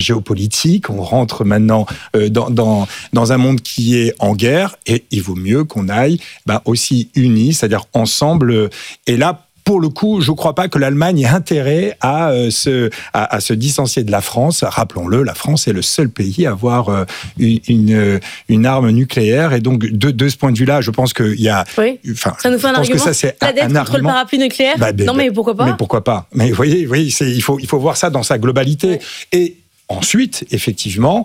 géopolitique, on rentre maintenant dans un monde qui est en guerre, et il vaut mieux qu'on aille aussi unis, c'est-à-dire ensemble. Et là, pour le coup, je ne crois pas que l'Allemagne ait intérêt à se distancier de la France. Rappelons-le, la France est le seul pays à avoir une arme nucléaire. Et donc, de ce point de vue-là, je pense qu'il y a... Oui. Ça nous fait un argument. La dette contre le parapluie nucléaire. Non, mais pourquoi pas ? Mais pourquoi pas ? Mais vous voyez, il faut voir ça dans sa globalité. Ouais. Et ensuite, effectivement,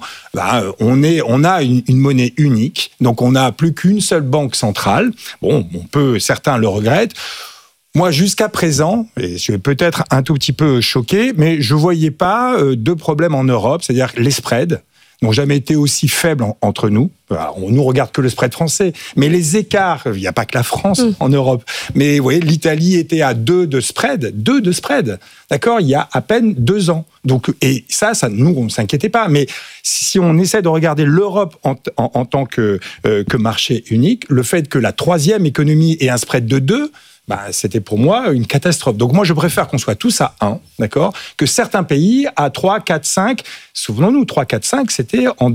on a une monnaie unique. Donc, on n'a plus qu'une seule banque centrale. Bon, certains le regrettent. Moi, jusqu'à présent, et je vais peut-être un tout petit peu choqué, mais je ne voyais pas de problème en Europe, c'est-à-dire les spreads n'ont jamais été aussi faibles entre nous. Alors, on ne nous regarde que le spread français, mais les écarts, il n'y a pas que la France en Europe, mais vous voyez, l'Italie était à 2 de spread, d'accord, il y a à peine 2 ans. Donc, et ça, nous, on ne s'inquiétait pas. Mais si on essaie de regarder l'Europe en tant que marché unique, le fait que la 3e économie ait un spread de 2, c'était pour moi une catastrophe. Donc moi, je préfère qu'on soit tous à 1, d'accord, que certains pays à 3, 4, 5. Souvenons-nous, 3, 4, 5, c'était en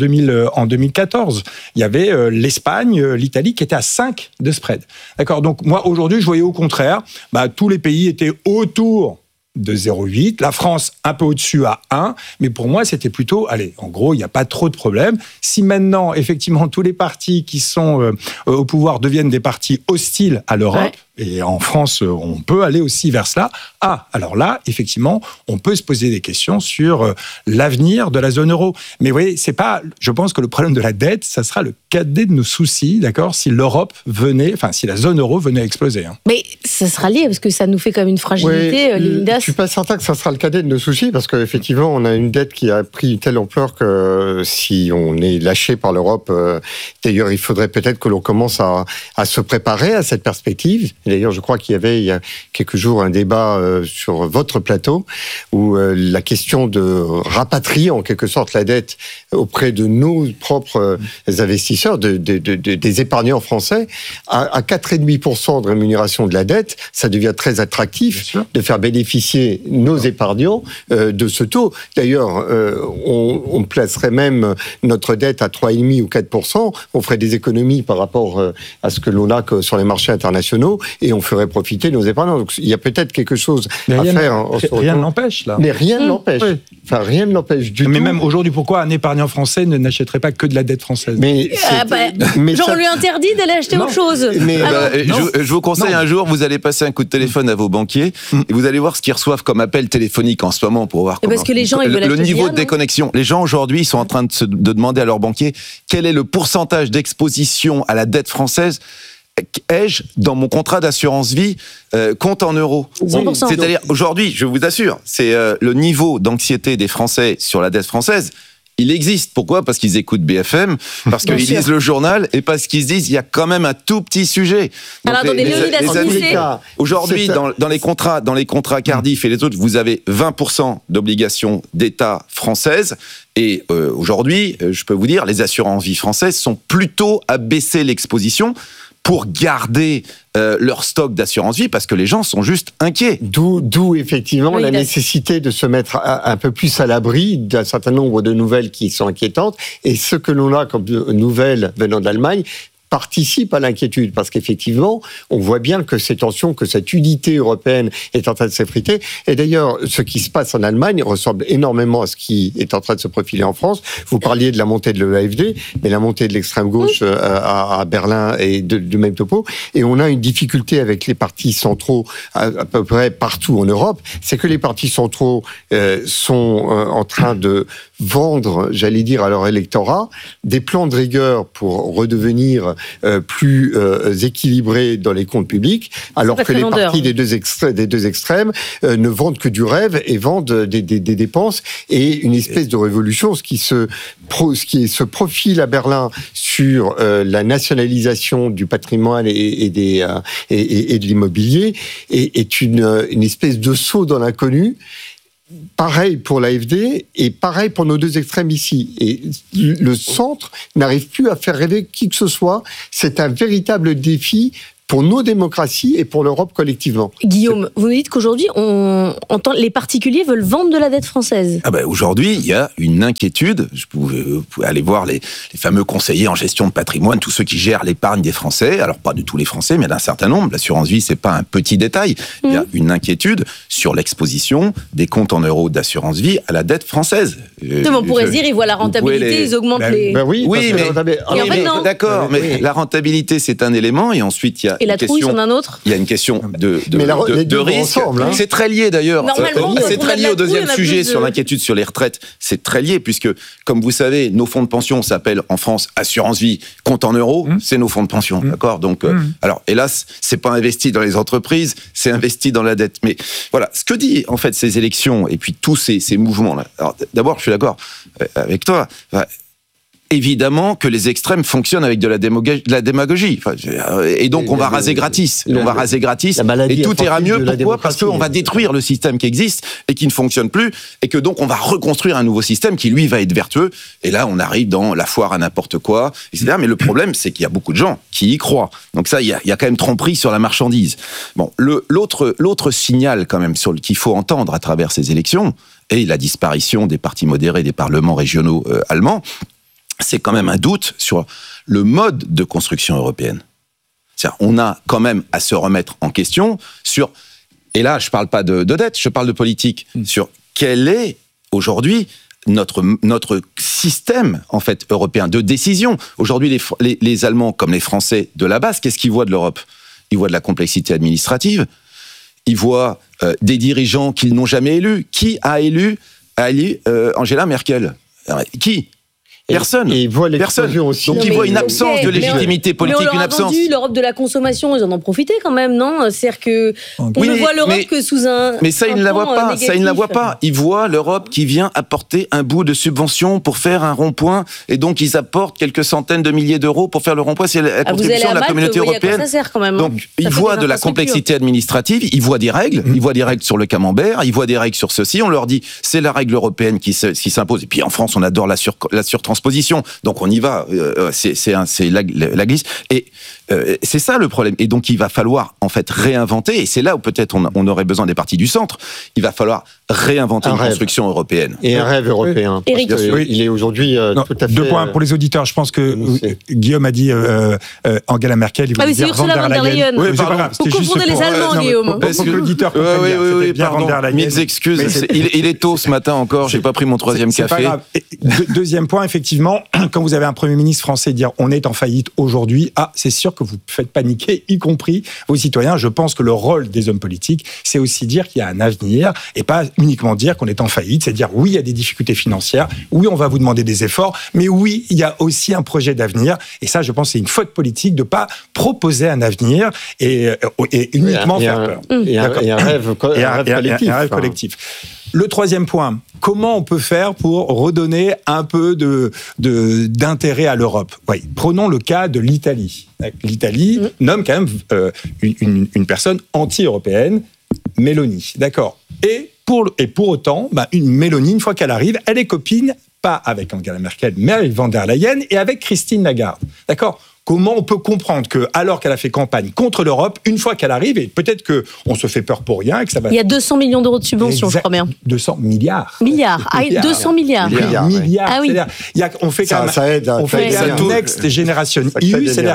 2014. Il y avait l'Espagne, l'Italie qui étaient à 5 de spread. D'accord. Donc moi, aujourd'hui, je voyais au contraire, tous les pays étaient autour de 0,8, la France un peu au-dessus à 1, mais pour moi c'était plutôt, en gros il n'y a pas trop de problème. Si maintenant effectivement tous les partis qui sont au pouvoir deviennent des partis hostiles à l'Europe, et en France on peut aller aussi vers cela, alors là effectivement on peut se poser des questions sur l'avenir de la zone euro. Mais vous voyez, je pense que le problème de la dette, ça sera le cadet de nos soucis, d'accord, si la zone euro venait à exploser. Mais ça sera lié, parce que ça nous fait comme une fragilité, Léonidas. Je ne suis pas certain que ça sera le cadet de nos soucis, parce qu'effectivement, on a une dette qui a pris une telle ampleur que si on est lâché par l'Europe, d'ailleurs, il faudrait peut-être que l'on commence à se préparer à cette perspective. Et d'ailleurs, je crois qu'il y avait il y a quelques jours un débat sur votre plateau où la question de rapatrier en quelque sorte la dette auprès de nos propres investisseurs, des épargnants français, à 4,5% de rémunération de la dette, ça devient très attractif de faire bénéficier nos épargnants de ce taux. D'ailleurs, on placerait même notre dette à 3,5 ou 4%, on ferait des économies par rapport à ce que l'on a sur les marchés internationaux, et on ferait profiter nos épargnants. Donc il y a peut-être quelque chose à faire. Rien ne l'empêche, là. Mais rien ne l'empêche. Oui. Enfin, rien ne l'empêche du tout. Mais même aujourd'hui, pourquoi un épargnant français n'achèterait pas que de la dette française ? On lui interdit d'aller acheter autre chose. Je vous conseille un jour, vous allez passer un coup de téléphone à vos banquiers et vous allez voir ce qu'ils reçoivent comme appel téléphonique en ce moment pour voir parce que les gens, ils veulent le niveau de déconnexion. Les gens aujourd'hui, ils sont en train de demander à leurs banquiers quel est le pourcentage d'exposition à la dette française. Ai-je, dans mon contrat d'assurance vie, compte en euros. 100%. C'est-à-dire, aujourd'hui, je vous assure, c'est le niveau d'anxiété des Français sur la dette française. Il existe. Pourquoi ? Parce qu'ils écoutent BFM, parce qu'ils lisent le journal, et parce qu'ils se disent il y a quand même un tout petit sujet. Donc alors, les amis, aujourd'hui, dans les contrats Cardiff et les autres, vous avez 20% d'obligations d'État françaises. Et aujourd'hui, je peux vous dire, les assurances vie françaises sont plutôt à baisser l'exposition pour garder leur stock d'assurance vie, parce que les gens sont juste inquiets. D'où effectivement la nécessité de se mettre un peu plus à l'abri d'un certain nombre de nouvelles qui sont inquiétantes, et ce que l'on a comme nouvelles venant d'Allemagne participe à l'inquiétude, parce qu'effectivement, on voit bien que ces tensions, que cette unité européenne est en train de s'effriter. Et d'ailleurs, ce qui se passe en Allemagne ressemble énormément à ce qui est en train de se profiler en France. Vous parliez de la montée de l'AfD, mais la montée de l'extrême gauche à Berlin est du même topo. Et on a une difficulté avec les partis centraux à peu près partout en Europe, c'est que les partis centraux sont en train de vendre, j'allais dire, à leur électorat des plans de rigueur pour redevenir plus équilibrés dans les comptes publics, alors que les partis des deux extrêmes ne vendent que du rêve et vendent des dépenses et une espèce de révolution, ce qui se profile à Berlin sur la nationalisation du patrimoine et de l'immobilier est une espèce de saut dans l'inconnu. Pareil pour l'AfD et pareil pour nos deux extrêmes ici. Et le centre n'arrive plus à faire rêver qui que ce soit. C'est un véritable défi pour nos démocraties et pour l'Europe collectivement. Guillaume, vous nous dites qu'aujourd'hui, les particuliers veulent vendre de la dette française. Aujourd'hui, il y a une inquiétude. Vous pouvez aller voir les fameux conseillers en gestion de patrimoine, tous ceux qui gèrent l'épargne des Français. Alors, pas de tous les Français, mais d'un certain nombre. L'assurance vie, c'est pas un petit détail. Il y a une inquiétude sur l'exposition des comptes en euros d'assurance vie à la dette française. On pourrait se dire, ils voient la rentabilité, ils augmentent les... Oui, mais d'accord, mais la rentabilité, c'est un élément, et ensuite, il y a et la trouille, c'en est un autre. Il y a une question de risque. Ensemble, hein. C'est très lié d'ailleurs. C'est très lié au deuxième sujet sur l'inquiétude sur les retraites. C'est très lié puisque, comme vous savez, nos fonds de pension s'appellent en France assurance vie, compte en euros. C'est nos fonds de pension, d'accord. Donc, alors hélas, c'est pas investi dans les entreprises, c'est investi dans la dette. Mais voilà, ce que dit en fait ces élections et puis tous ces mouvements là. Alors d'abord, je suis d'accord avec toi. Évidemment que les extrêmes fonctionnent avec de la démagogie. Et donc, on va raser gratis. On va raser gratis. Et tout ira mieux. Pourquoi ? Parce qu'on va détruire le système qui existe et qui ne fonctionne plus. Et que donc, on va reconstruire un nouveau système qui, lui, va être vertueux. Et là, on arrive dans la foire à n'importe quoi, etc. Mais le problème, c'est qu'il y a beaucoup de gens qui y croient. Donc ça, il y a quand même tromperie sur la marchandise. Bon, l'autre signal, quand même, qu'il faut entendre à travers ces élections, et la disparition des partis modérés des parlements régionaux allemands, c'est quand même un doute sur le mode de construction européenne. C'est-à-dire, on a quand même à se remettre en question sur, et là je ne parle pas de dette, je parle de politique, sur quel est aujourd'hui notre système en fait européen de décision. Aujourd'hui, les Allemands, comme les Français de la base, qu'est-ce qu'ils voient de l'Europe ? Ils voient de la complexité administrative, ils voient des dirigeants qu'ils n'ont jamais élus. Qui a élu Angela Merkel ? Qui ? Personne. Et ils voient Personne. Aussi. Donc ils voient une absence de légitimité politique, une absence. L'Europe de la consommation, ils en ont profité quand même, non ? C'est-à-dire que on ne voit l'Europe que sous un. Mais ça, ils ne la voient pas. Ça, ils ne la voient pas. Ils voient l'Europe qui vient apporter un bout de subvention pour faire un rond-point, et donc ils apportent quelques centaines de milliers d'euros pour faire le rond-point. C'est la contribution de la communauté européenne. Ça sert quand même. Donc ils voient de la complexité administrative, ils voient des règles, ils voient des règles sur le camembert, ils voient des règles sur ceci. On leur dit c'est la règle européenne qui s'impose. Et puis en France, on adore la surtransposition. Donc on y va, c'est la glisse. Et c'est ça le problème. Et donc il va falloir en fait réinventer, et c'est là où peut-être on aurait besoin des partis du centre, il va falloir réinventer une construction européenne. Et un rêve européen. Éric. Il est aujourd'hui tout à fait... 2 points pour les auditeurs. Je pense que Guillaume a dit Angela Merkel, il va dire Van der Leyen. Oui, vous confondez les Allemands, Guillaume. Pour que l'auditeur comprenne bien. Pardon, mille excuses. Il est tôt ce matin encore, j'ai pas pris mon 3e café. Pas grave. Deuxième point, effectivement, quand vous avez un Premier ministre français dire on est en faillite aujourd'hui, c'est sûr que vous faites paniquer, y compris vos citoyens. Je pense que le rôle des hommes politiques, c'est aussi dire qu'il y a un avenir et pas uniquement dire qu'on est en faillite. C'est dire oui, il y a des difficultés financières, oui, on va vous demander des efforts, mais oui, il y a aussi un projet d'avenir. Et ça, je pense que c'est une faute politique de ne pas proposer un avenir et uniquement faire peur. Et un rêve collectif. Le 3e point, comment on peut faire pour redonner un peu d'intérêt à l'Europe ? Prenons le cas de l'Italie. L'Italie nomme quand même une personne anti-européenne, Meloni, d'accord ? Et pour autant, une Meloni, une fois qu'elle arrive, elle est copine, pas avec Angela Merkel, mais avec Van der Leyen et avec Christine Lagarde, d'accord ? Comment on peut comprendre que, alors qu'elle a fait campagne contre l'Europe, une fois qu'elle arrive, et peut-être qu'on se fait peur pour rien, et que ça va... Il y a 200 millions d'euros de subventions, je crois bien. 200 milliards. 200 milliards. Milliards. Ah oui. C'est-à-dire, on fait quand même... Ça aide. On fait un Next Generation EU, c'est-à-dire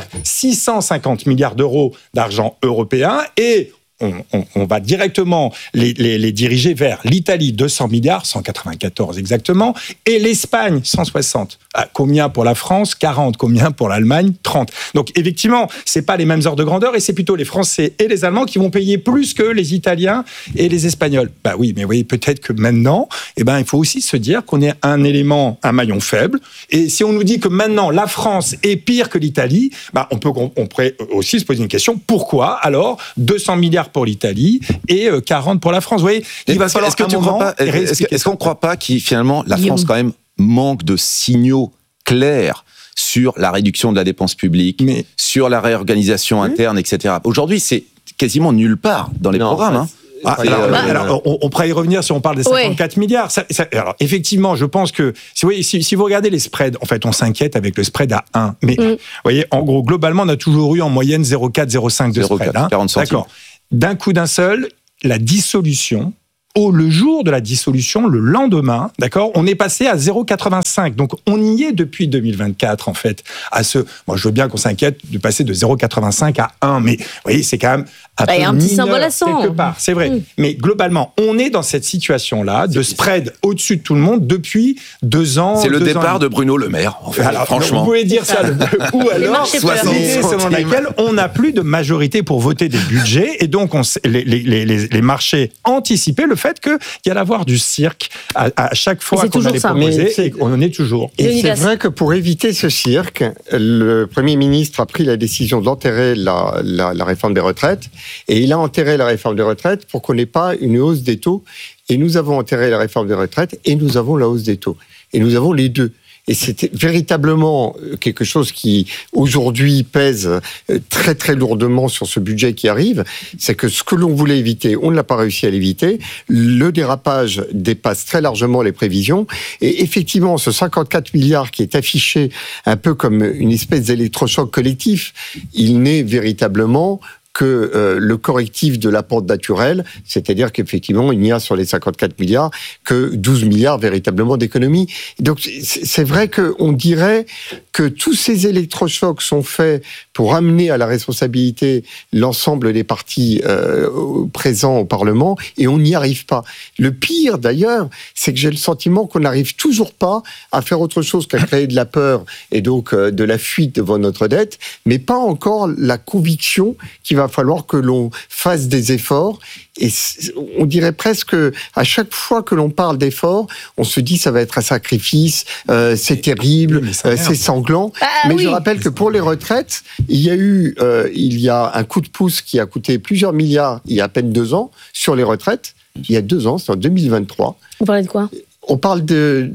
650 milliards d'euros d'argent européen, et... On va directement les diriger vers l'Italie, 200 milliards, 194 exactement, et l'Espagne, 160. Combien pour la France ? 40. Combien pour l'Allemagne ? 30. Donc, effectivement, c'est pas les mêmes ordres de grandeur, et c'est plutôt les Français et les Allemands qui vont payer plus que les Italiens et les Espagnols. Oui, mais oui, peut-être que maintenant, il faut aussi se dire qu'on est un maillon faible, et si on nous dit que maintenant, la France est pire que l'Italie, on pourrait aussi se poser une question, pourquoi alors 200 milliards pour l'Italie et 40 pour la France. Vous voyez, il va falloir est-ce qu'on ne croit pas que finalement la France quand même manque de signaux clairs sur la réduction de la dépense publique, sur la réorganisation interne, etc. Aujourd'hui, c'est quasiment nulle part dans les programmes. On pourrait y revenir si on parle des 54 milliards. Alors, effectivement, je pense que si vous regardez les spreads, en fait, on s'inquiète avec le spread à 1. Mais vous voyez, en gros, globalement, on a toujours eu en moyenne 0,4, 0,5 de spread. 40 centimes. D'accord. D'un coup d'un seul, la dissolution, le jour de la dissolution, le lendemain, d'accord, on est passé à 0,85. Donc, on y est depuis 2024, en fait. Moi, je veux bien qu'on s'inquiète de passer de 0,85 à 1, mais vous voyez, c'est quand même un petit symbole à 100. Quelque part, c'est vrai. Mais globalement, on est dans cette situation-là de spread au-dessus de tout le monde depuis 2 ans. C'est le départ de Bruno Le Maire, en fait, alors, franchement. Vous pouvez dire ça, ou alors, l'idée selon laquelle on n'a plus de majorité pour voter des budgets, et donc les marchés anticipaient le fait qu'il y allait avoir du cirque à chaque fois qu'on allait proposer, et on en est toujours. Et c'est vrai que pour éviter ce cirque, le Premier ministre a pris la décision d'enterrer la réforme des retraites, et il a enterré la réforme des retraites pour qu'on n'ait pas une hausse des taux. Et nous avons enterré la réforme des retraites, et nous avons la hausse des taux. Et nous avons les deux. Et c'est véritablement quelque chose qui, aujourd'hui, pèse très, très lourdement sur ce budget qui arrive. C'est que ce que l'on voulait éviter, on ne l'a pas réussi à l'éviter. Le dérapage dépasse très largement les prévisions. Et effectivement, ce 54 milliards qui est affiché un peu comme une espèce d'électrochoc collectif, il n'est véritablement que le correctif de la pente naturelle, c'est-à-dire qu'effectivement, il n'y a sur les 54 milliards que 12 milliards véritablement d'économies. Donc, c'est vrai qu'on dirait que tous ces électrochocs sont faits pour amener à la responsabilité l'ensemble des partis présents au Parlement, et on n'y arrive pas. Le pire, d'ailleurs, c'est que j'ai le sentiment qu'on n'arrive toujours pas à faire autre chose qu'à créer de la peur et donc de la fuite devant notre dette, mais pas encore la conviction qu'il va falloir que l'on fasse des efforts. Et on dirait presque, à chaque fois que l'on parle d'efforts, on se dit ça va être un sacrifice, c'est terrible, c'est sanglant. Mais je rappelle que pour les retraites, il y a un coup de pouce qui a coûté plusieurs milliards il y a à peine 2 ans sur les retraites. Il y a 2 ans, c'est en 2023. Vous parlez de quoi ? On parle des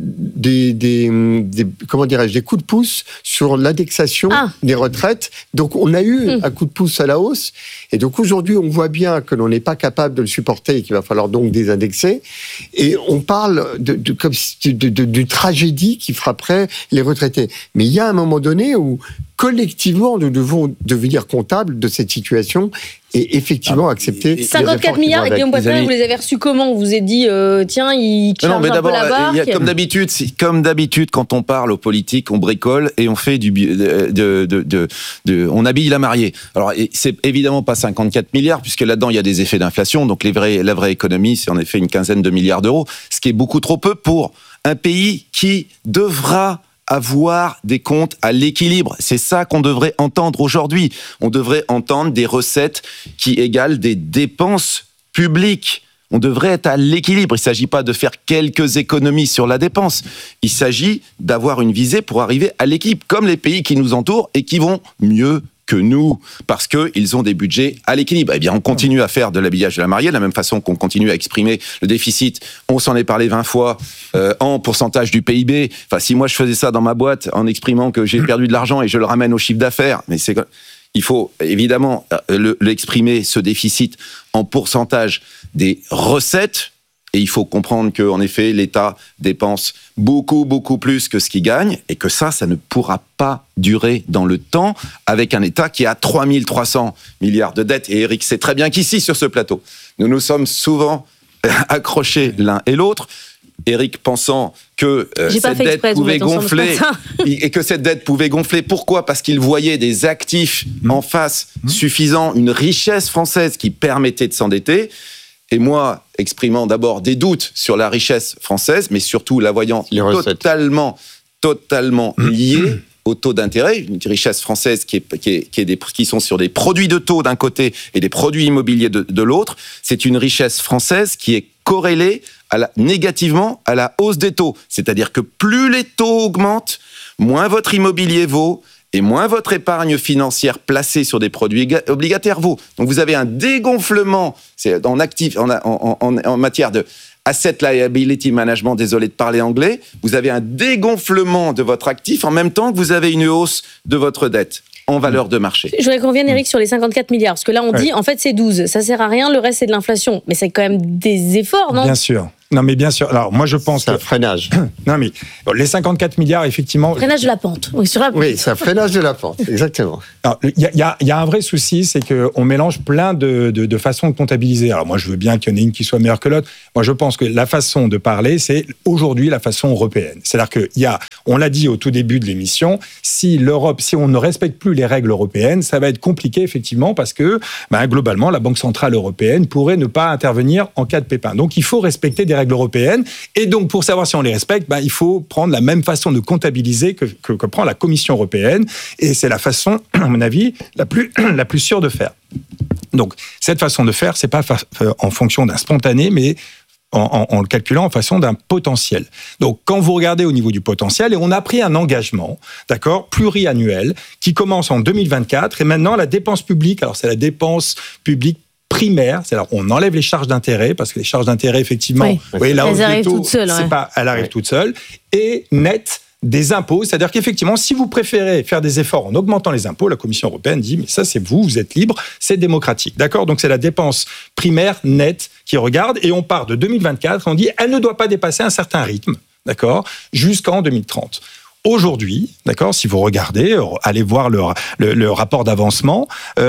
coups de pouce sur l'indexation des retraites. Donc, on a eu un coup de pouce à la hausse. Et donc, aujourd'hui, on voit bien que l'on n'est pas capable de le supporter et qu'il va falloir donc désindexer. Et on parle d'une tragédie qui frapperait les retraités. Mais il y a un moment donné où, collectivement, nous devons devenir comptables de cette situation et effectivement accepter 54 milliards, et Guillaume Poitras, vous les avez reçus comment ? Vous vous êtes dit, tiens, ils chargent un peu la barque. Comme d'habitude, quand on parle aux politiques, on bricole et on fait on habille la mariée. Alors, c'est évidemment pas 54 milliards, puisque là-dedans, il y a des effets d'inflation. Donc, la vraie économie, c'est en effet une quinzaine de milliards d'euros, ce qui est beaucoup trop peu pour un pays qui devra avoir des comptes à l'équilibre. C'est ça qu'on devrait entendre aujourd'hui. On devrait entendre des recettes qui égalent des dépenses publiques. On devrait être à l'équilibre. Il ne s'agit pas de faire quelques économies sur la dépense. Il s'agit d'avoir une visée pour arriver à l'équilibre, comme les pays qui nous entourent et qui vont mieux que nous, parce qu'ils ont des budgets à l'équilibre. Eh bien, on continue à faire de l'habillage de la mariée, de la même façon qu'on continue à exprimer le déficit. On s'en est parlé 20 fois en pourcentage du PIB. Enfin, si moi je faisais ça dans ma boîte en exprimant que j'ai perdu de l'argent et je le ramène au chiffre d'affaires, mais il faut évidemment l'exprimer, ce déficit, en pourcentage des recettes. Et il faut comprendre qu'en effet, l'État dépense beaucoup, beaucoup plus que ce qu'il gagne, et que ça ne pourra pas durer dans le temps, avec un État qui a 3 300 milliards de dettes. Et Éric sait très bien qu'ici, sur ce plateau, nous nous sommes souvent accrochés l'un et l'autre. Éric pensant que cette dette pouvait gonfler, et que cette dette pouvait gonfler. Pourquoi ? Parce qu'il voyait des actifs en face suffisant, une richesse française qui permettait de s'endetter. Et moi, exprimant d'abord des doutes sur la richesse française, mais surtout la voyant totalement liée au taux d'intérêt, une richesse française qui sont sur des produits de taux d'un côté et des produits immobiliers de l'autre, c'est une richesse française qui est corrélée négativement à la hausse des taux. C'est-à-dire que plus les taux augmentent, moins votre immobilier vaut, et moins votre épargne financière placée sur des produits obligataires vaut. Donc vous avez un dégonflement, c'est en matière de asset liability management, désolé de parler anglais, vous avez un dégonflement de votre actif en même temps que vous avez une hausse de votre dette. en valeur de marché. Je voudrais qu'on revienne, Eric, sur les 54 milliards. Parce que là, on dit, en fait, c'est 12. Ça sert à rien, le reste, c'est de l'inflation. Mais c'est quand même des efforts, non ? Bien sûr. Non, mais bien sûr. Alors, moi, je pense c'est un freinage. Non, mais les 54 milliards, effectivement... Freinage de la pente. Oui, c'est un freinage de la pente, exactement. Il y a un vrai souci, c'est qu'on mélange plein de façons de comptabiliser. Alors, moi, je veux bien qu'il y en ait une qui soit meilleure que l'autre. Moi, je pense que la façon de parler, c'est aujourd'hui la façon européenne. C'est-à-dire on l'a dit au tout début de l'émission, si on ne respecte plus les règles européennes, ça va être compliqué, effectivement, parce que, globalement, la Banque Centrale Européenne pourrait ne pas intervenir en cas de pépin. Donc, il faut respecter des règles européennes. Et donc, pour savoir si on les respecte, il faut prendre la même façon de comptabiliser que prend la Commission européenne. Et c'est la façon, à mon avis, la plus sûre de faire. Donc, cette façon de faire, c'est pas en fonction d'un spontané, mais en le calculant en façon d'un potentiel. Donc, quand vous regardez au niveau du potentiel, et on a pris un engagement, d'accord, pluriannuel, qui commence en 2024, et maintenant, la dépense publique, alors c'est la dépense publique primaire, c'est-à-dire on enlève les charges d'intérêt, parce que les charges d'intérêt, effectivement, la hausse des taux, elle arrive toute seule, et net des impôts, c'est-à-dire qu'effectivement, si vous préférez faire des efforts en augmentant les impôts, la Commission européenne dit, mais ça c'est vous êtes libre, c'est démocratique, d'accord ? Donc c'est la dépense primaire nette qui regarde, et on part de 2024, on dit, elle ne doit pas dépasser un certain rythme, d'accord, jusqu'en 2030. Aujourd'hui, d'accord, si vous regardez, allez voir le rapport d'avancement,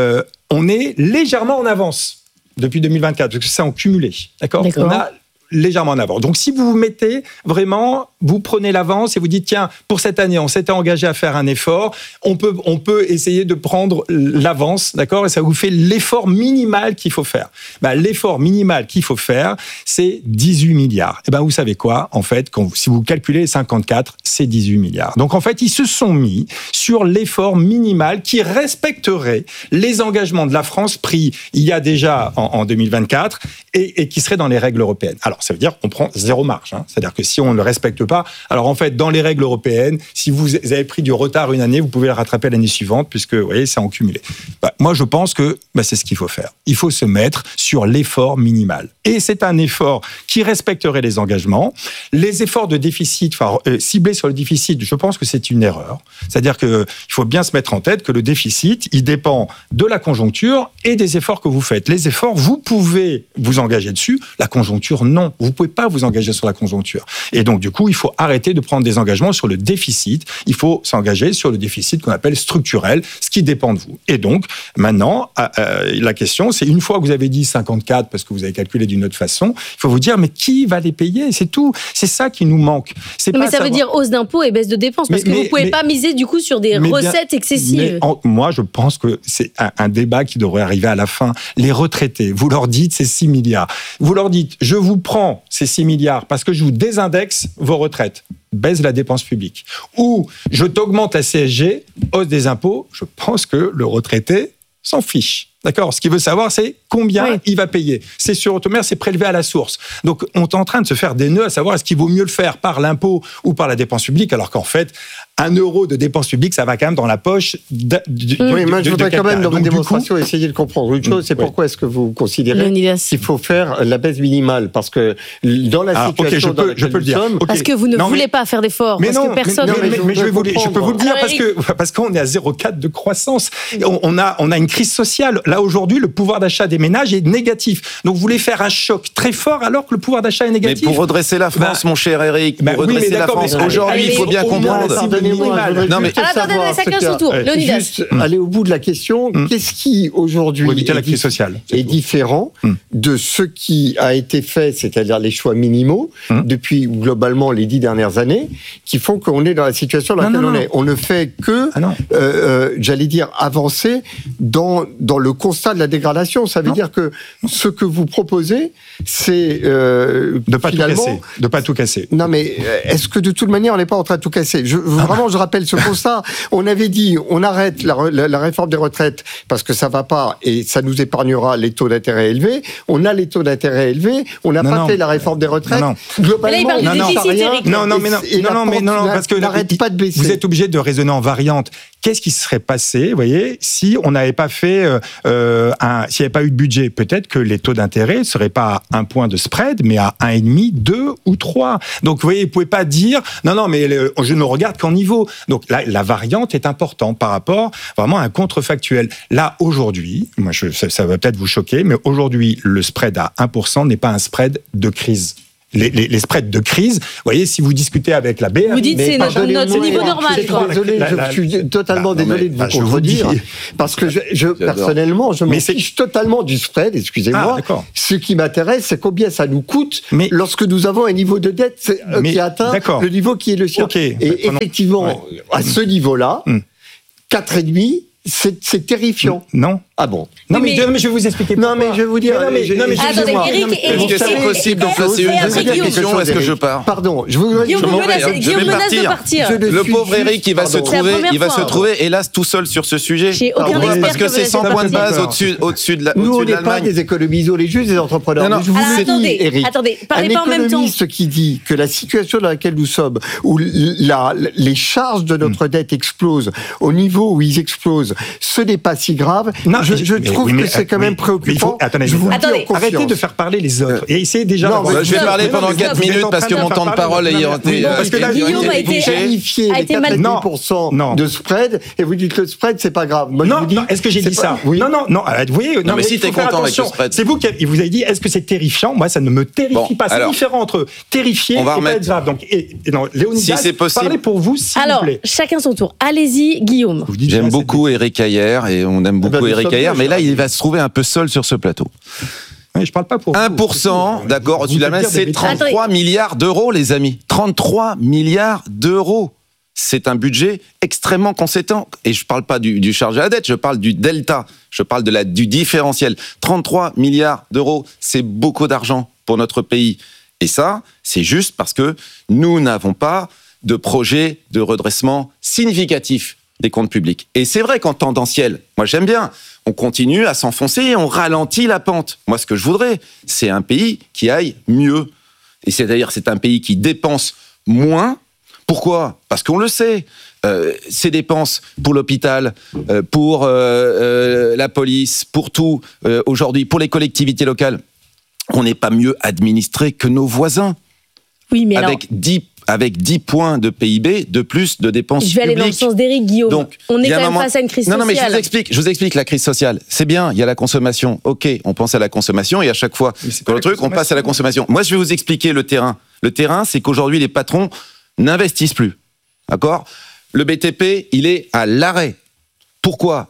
on est légèrement en avance depuis 2024, parce que c'est en cumulé, d'accord ? On a légèrement en avance. Donc, si vous vous mettez vraiment, vous prenez l'avance et vous dites, tiens, pour cette année, on s'était engagé à faire un effort, on peut essayer de prendre l'avance, d'accord ? Et ça vous fait l'effort minimal qu'il faut faire. L'effort minimal qu'il faut faire, c'est 18 milliards. Et vous savez quoi ? En fait, si vous calculez les 54, c'est 18 milliards. Donc, en fait, ils se sont mis sur l'effort minimal qui respecterait les engagements de la France pris il y a déjà en 2024 et qui serait dans les règles européennes. Alors, ça veut dire qu'on prend zéro marge. C'est-à-dire que si on ne le respecte pas, alors en fait, dans les règles européennes, si vous avez pris du retard une année, vous pouvez le rattraper l'année suivante, puisque, vous voyez, c'est en cumulé. Moi, je pense que c'est ce qu'il faut faire. Il faut se mettre sur l'effort minimal. Et c'est un effort qui respecterait les engagements. Les efforts de déficit, ciblés sur le déficit, je pense que c'est une erreur. C'est-à-dire qu'il faut bien se mettre en tête que le déficit, il dépend de la conjoncture et des efforts que vous faites. Les efforts, vous pouvez vous engager dessus. La conjoncture, non. Vous ne pouvez pas vous engager sur la conjoncture. Et donc, du coup, il faut arrêter de prendre des engagements sur le déficit. Il faut s'engager sur le déficit qu'on appelle structurel, ce qui dépend de vous. Et donc, maintenant, la question, c'est une fois que vous avez dit 54, parce que vous avez calculé d'une autre façon, il faut vous dire, mais qui va les payer ? C'est tout. C'est ça qui nous manque. Mais ça veut dire hausse d'impôts et baisse de dépenses, parce que vous ne pouvez pas miser, du coup, sur des recettes excessives. Moi, je pense que c'est un débat qui devrait arriver à la fin. Les retraités, vous leur dites, c'est 6 milliards. Vous leur dites, je vous prends ces 6 milliards parce que je vous désindexe vos retraites, baisse la dépense publique. Ou je t'augmente la CSG, hausse des impôts, je pense que le retraité s'en fiche. D'accord ? Ce qu'il veut savoir, c'est combien il va payer. C'est sur automaire, c'est prélevé à la source. Donc, on est en train de se faire des nœuds à savoir est-ce qu'il vaut mieux le faire par l'impôt ou par la dépense publique, alors qu'en fait, 1 euro de dépense publique, ça va quand même dans la poche moi, je voudrais quand même, dans votre démonstration, essayer de comprendre une chose, c'est pourquoi est-ce que vous considérez qu'il faut faire la baisse minimale ? Parce que dans la situation dans laquelle nous sommes... Parce que vous ne voulez pas faire d'efforts, parce que personne... Mais je peux vous le dire, parce qu'on est à 0,4 de croissance. On a une crise sociale. Là, aujourd'hui, le pouvoir d'achat des ménages est négatif. Donc, vous voulez faire un choc très fort alors que le pouvoir d'achat est négatif. Mais pour redresser la France, mon cher Eric, pour redresser la France, aujourd'hui, il faut bien comprendre... Non, mais chacun son tour. Juste aller au bout de la question. Qu'est-ce qui aujourd'hui est différent de ce qui a été fait, c'est-à-dire les choix minimaux depuis globalement les 10 dernières années, qui font qu'on est dans la situation dans laquelle on est. On ne fait que, j'allais dire, avancer dans le constat de la dégradation. Ça veut dire que ce que vous proposez, c'est de pas tout casser. Non, mais est-ce que de toute manière on n'est pas en train de tout casser ? Vraiment, je rappelle ce constat. On avait dit, on arrête la réforme des retraites parce que ça va pas et ça nous épargnera les taux d'intérêt élevés. On a les taux d'intérêt élevés. On n'a pas fait la réforme des retraites. Globalement, là, il parle du déficit, Eric. Non, parce que n'arrête pas de baisser. Vous êtes obligé de raisonner en variante. Qu'est-ce qui serait passé, vous voyez, si on n'avait pas fait s'il n'y avait pas eu de budget, peut-être que les taux d'intérêt ne seraient pas à 1 point de spread, mais à 1,5, 2 ou 3. Donc, vous voyez, vous ne pouvez pas dire, non, mais je ne regarde qu'en niveau. Donc, là, la variante est importante par rapport vraiment à un contrefactuel. Là, aujourd'hui, moi, ça va peut-être vous choquer, mais aujourd'hui, le spread à 1% n'est pas un spread de crise. Les spreads de crise, vous voyez, si vous discutez avec la BRI... Vous dites c'est notre niveau normal. Je suis totalement désolé de vous contredire, parce que personnellement, je m'en fiche totalement du spread, excusez-moi. Ce qui m'intéresse, c'est combien ça nous coûte lorsque nous avons un niveau de dette qui atteint le niveau qui est le sien. Et effectivement, à ce niveau-là, 4,5, c'est terrifiant. Non. Ah bon. Non, mais je vais vous expliquer pourquoi. Non, mais je vais vous dire... Attendez, est-ce que c'est possible d'en placer une deuxième question ou est-ce que je pars? Pardon, je vais partir. Le pauvre Eric, il va se trouver, hélas, tout seul sur ce sujet. Parce que c'est 100 points de base au-dessus de l'Allemagne. Nous, on n'est pas des économistes isolés, juste des entrepreneurs. Non, je vous le dis, Eric. Attendez, parlez pas en même temps. Un économiste qui dit que la situation dans laquelle nous sommes, où les charges de notre dette explosent, au niveau où ils explosent, ce n'est pas si grave. Je trouve que c'est quand même préoccupant. Attendez, arrêtez de faire parler les autres. Et essayez déjà... Je vais parler pendant 4 minutes parce que mon temps de parole ayant été... Parce que là, Guillaume a été qualifié les 4,5% de spread, et vous dites que le spread, c'est pas grave. Non, est-ce que j'ai dit ça? Non, vous voyez... Non, mais si t'es content avec le spread. C'est vous qui vous avez dit, est-ce que c'est terrifiant? Moi, ça ne me terrifie pas. C'est différent entre terrifié et pas être grave. Donc, Léonidas, parlez pour vous, s'il vous plaît. Alors, chacun son tour. Allez-y, Guillaume. J'aime beaucoup Eric Ayer, et on aime beaucoup Eric Ayer, mais là, il va se trouver un peu seul sur ce plateau. Oui, je parle pas pour 1%, d'accord, au-dessus de la main, c'est 33 milliards d'euros, les amis. 33 milliards d'euros. C'est un budget extrêmement conséquent. Et je parle pas du charge à la dette, je parle du delta. Je parle du différentiel. 33 milliards d'euros, c'est beaucoup d'argent pour notre pays. Et ça, c'est juste parce que nous n'avons pas de projet de redressement significatif des comptes publics. Et c'est vrai qu'en tendanciel, moi j'aime bien, on continue à s'enfoncer et on ralentit la pente. Moi ce que je voudrais, c'est un pays qui aille mieux. Et c'est-à-dire c'est un pays qui dépense moins. Pourquoi ? Parce qu'on le sait, ces dépenses pour l'hôpital, pour la police, pour tout, aujourd'hui, pour les collectivités locales, on n'est pas mieux administré que nos voisins. Oui, mais avec 10 points de PIB de plus de dépenses publiques. Je vais aller dans le sens d'Éric, Guillaume. Donc, on est quand même face à une crise sociale. Non, mais je vous explique la crise sociale. C'est bien, il y a la consommation. Ok, on pense à la consommation et à chaque fois, pour le truc, on passe à la consommation. Moi, je vais vous expliquer le terrain. Le terrain, c'est qu'aujourd'hui, les patrons n'investissent plus. D'accord ? Le BTP, il est à l'arrêt. Pourquoi ?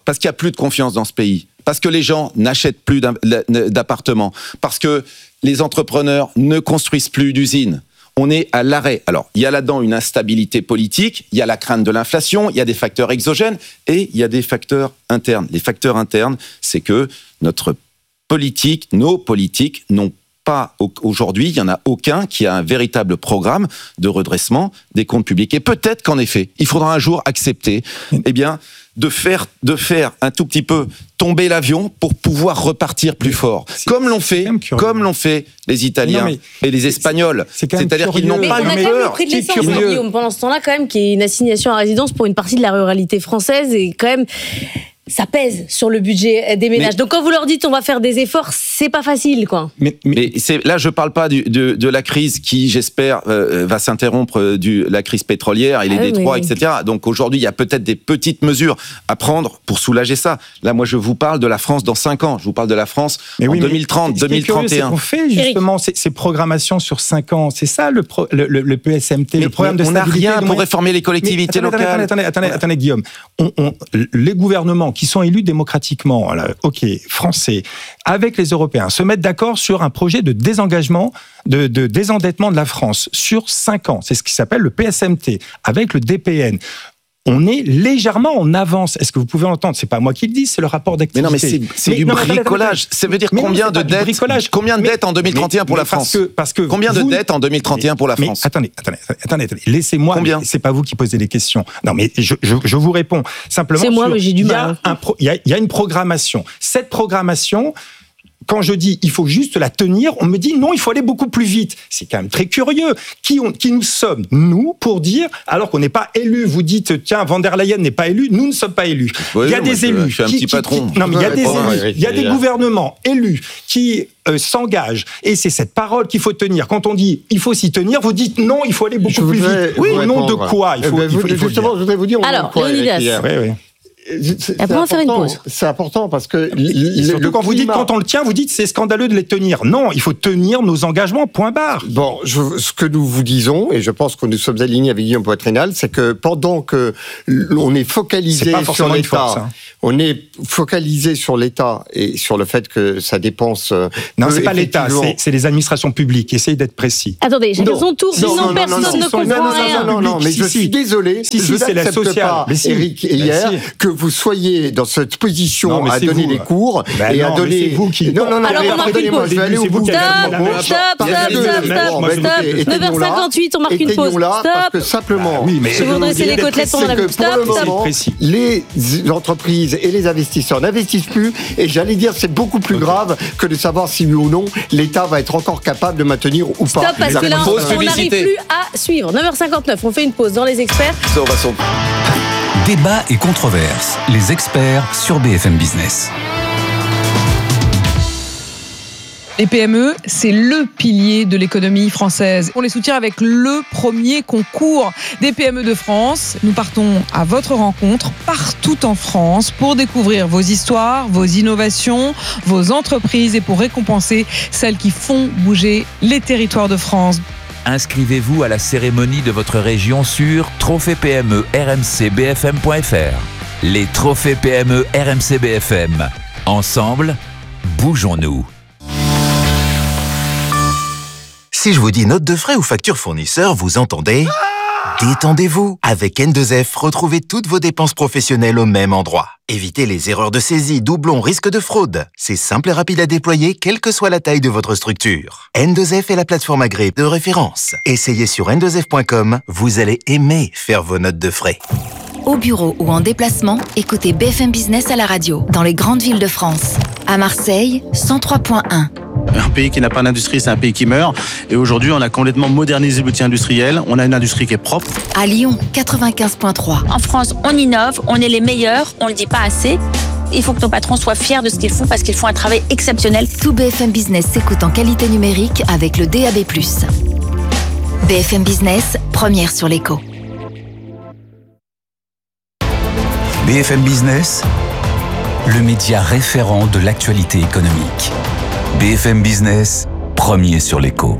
Parce qu'il n'y a plus de confiance dans ce pays. Parce que les gens n'achètent plus d'appartements. Parce que les entrepreneurs ne construisent plus d'usines. On est à l'arrêt. Alors, il y a là-dedans une instabilité politique, il y a la crainte de l'inflation, il y a des facteurs exogènes et il y a des facteurs internes. Les facteurs internes, c'est que nos politiques n'ont pas, aujourd'hui, il n'y en a aucun qui a un véritable programme de redressement des comptes publics. Et peut-être qu'en effet, il faudra un jour accepter, de faire un tout petit peu tomber l'avion pour pouvoir repartir plus fort. Comme l'ont fait les Italiens et les Espagnols. C'est-à-dire qu'ils n'ont pas eu peur. On a quand même pris de l'essence, Guillaume, pendant ce temps-là, quand même, qui est une assignation à résidence pour une partie de la ruralité française et quand même... Ça pèse sur le budget des ménages. Donc quand vous leur dites on va faire des efforts, c'est pas facile, quoi. Mais là, je parle pas de la crise qui, j'espère, va s'interrompre, la crise pétrolière et les détroits, etc. Donc aujourd'hui, il y a peut-être des petites mesures à prendre pour soulager ça. Là, moi, je vous parle de la France dans 5 ans. Je vous parle de la France en 2030, 2031. On fait justement ces programmations sur 5 ans. C'est ça le PSMT, le programme de stabilité. On n'a rien pour réformer les collectivités locales. Attendez, Guillaume. Les gouvernements qui sont élus démocratiquement, français, avec les Européens, se mettent d'accord sur un projet de désengagement, de désendettement de la France sur 5 ans. C'est ce qui s'appelle le PSMT, avec le DPN. On est légèrement en avance. Est-ce que vous pouvez l'entendre ? C'est pas moi qui le dis, c'est le rapport d'activité. Mais non, mais c'est du bricolage. Ça veut dire combien de dettes en 2031 pour la France ? Combien de dettes en 2031 pour la France ? Attendez. Laissez-moi. Combien ? C'est pas vous qui posez les questions. Non, mais je vous réponds simplement. C'est moi, mais j'ai du mal. Il y a une programmation. Cette programmation, quand je dis il faut juste la tenir, on me dit non, il faut aller beaucoup plus vite. C'est quand même très curieux. Qui nous sommes, nous, pour dire, alors qu'on n'est pas élus, vous dites, tiens, Van der Leyen n'est pas élu, nous ne sommes pas élus. Oui, il y a des élus. Je suis un petit patron. Non, mais il y a des élus, il y a des gouvernements élus qui s'engagent. Et c'est cette parole qu'il faut tenir. Quand on dit il faut s'y tenir, vous dites non, il faut aller beaucoup plus vite. Oui, au nom de quoi il faut justement, je voudrais vous dire. Alors, Léonidas. Oui. Après, on va faire une pause. C'est important parce que surtout quand vous dites quand on le tient, vous dites c'est scandaleux de les tenir. Non, il faut tenir nos engagements. Point barre. Bon, ce que nous vous disons, et je pense que nous sommes alignés avec Guillaume Poitrinal, c'est que pendant que on est focalisé sur l'État, on est focalisé sur l'État et sur le fait que ça dépense. Non, c'est pas l'État, c'est les administrations publiques. Essayez d'être précis. Attendez, j'ai son tour. Sinon, personne ne comprend rien. Non, mais je suis désolé. Je n'accepte pas, Éric et hier, que vous soyez dans cette position à donner des cours et à donner. C'est vous qui. Non, alors on marque une pause. Je vais aller au bout. Stop. 9h58, on marque une pause. Stop. Parce que simplement, je vais redresser les côtelettes pendant la pub. Stop. Les entreprises et les investisseurs n'investissent plus, et j'allais dire c'est beaucoup plus grave que de savoir si oui ou non l'État va être encore capable de maintenir ou pas. Stop, parce que là on n'arrive plus à suivre. 9h59, on fait une pause dans les experts. Débat et controverses, les experts sur BFM Business. Les PME, c'est le pilier de l'économie française. On les soutient avec le premier concours des PME de France. Nous partons à votre rencontre partout en France pour découvrir vos histoires, vos innovations, vos entreprises et pour récompenser celles qui font bouger les territoires de France. Inscrivez-vous à la cérémonie de votre région sur Trophée PME RMC BFM.fr. Les Trophées PME RMC BFM. Ensemble, bougeons-nous. Si je vous dis note de frais ou facture fournisseur, vous entendez ? Détendez-vous. Avec N2F, retrouvez toutes vos dépenses professionnelles au même endroit. Évitez les erreurs de saisie, doublons, risques de fraude. C'est simple et rapide à déployer, quelle que soit la taille de votre structure. N2F est la plateforme agréée de référence. Essayez sur n2f.com, vous allez aimer faire vos notes de frais. Au bureau ou en déplacement, écoutez BFM Business à la radio, dans les grandes villes de France. À Marseille, 103.1. Un pays qui n'a pas d'industrie, c'est un pays qui meurt. Et aujourd'hui, on a complètement modernisé l'outil industriel. On a une industrie qui est propre. À Lyon, 95.3. En France, on innove, on est les meilleurs, on le dit pas assez. Il faut que nos patrons soient fiers de ce qu'ils font parce qu'ils font un travail exceptionnel. Tout BFM Business s'écoute en qualité numérique avec le DAB+. BFM Business, première sur l'écho. BFM Business, le média référent de l'actualité économique. BFM Business, premier sur l'écho.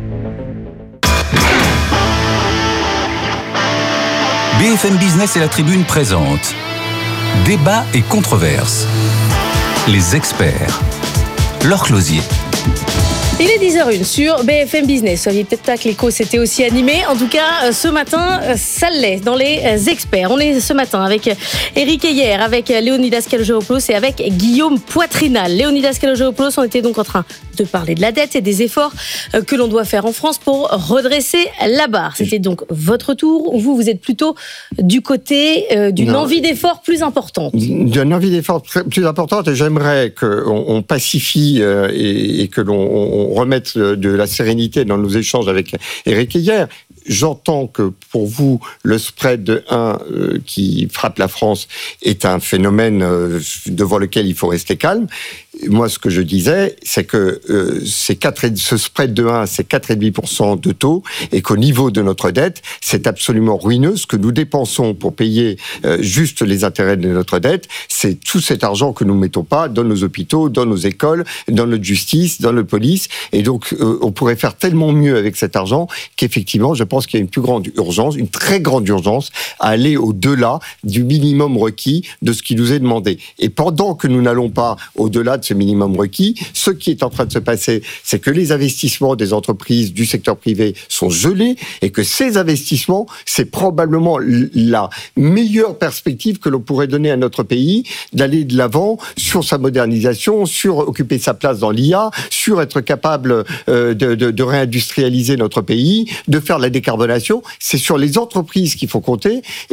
BFM Business et la Tribune présentent Débat et controverses. Les experts. Laure Closier. Il est 10h01 sur BFM Business. Vous saviez peut-être pas que l'écho s'était aussi animé. En tout cas, ce matin, ça l'est dans les experts. On est ce matin avec Éric Heyer, avec Léonidas Kalogeropoulos et avec Guillaume Poitrinal. Léonidas Kalogeropoulos, on était donc en train de parler de la dette et des efforts que l'on doit faire en France pour redresser la barre. C'était donc votre tour, ou vous êtes plutôt du côté d'une envie d'effort plus importante? D'une envie d'effort plus importante, et j'aimerais qu'on pacifie et que l'on remette de la sérénité dans nos échanges avec Éric Heyer. J'entends que pour vous, le spread de 1 qui frappe la France est un phénomène devant lequel il faut rester calme. Moi, ce que je disais, c'est que ce spread de 1, c'est 4,5% de taux, et qu'au niveau de notre dette, c'est absolument ruineux. Ce que nous dépensons pour payer juste les intérêts de notre dette, c'est tout cet argent que nous ne mettons pas dans nos hôpitaux, dans nos écoles, dans notre justice, dans notre police. Et donc, on pourrait faire tellement mieux avec cet argent qu'effectivement, je pense qu'il y a une plus grande urgence, une très grande urgence, à aller au-delà du minimum requis de ce qui nous est demandé. Et pendant que nous n'allons pas au-delà de ce minimum requis, ce qui est en train de se passer, c'est que les investissements des entreprises du secteur privé sont gelés, et que ces investissements, c'est probablement la meilleure perspective que l'on pourrait donner à notre pays, d'aller de l'avant sur sa modernisation, sur occuper sa place dans l'IA, sur être capable de réindustrialiser notre pays, de faire la décarbonation. C'est sur les entreprises qu'il faut compter, et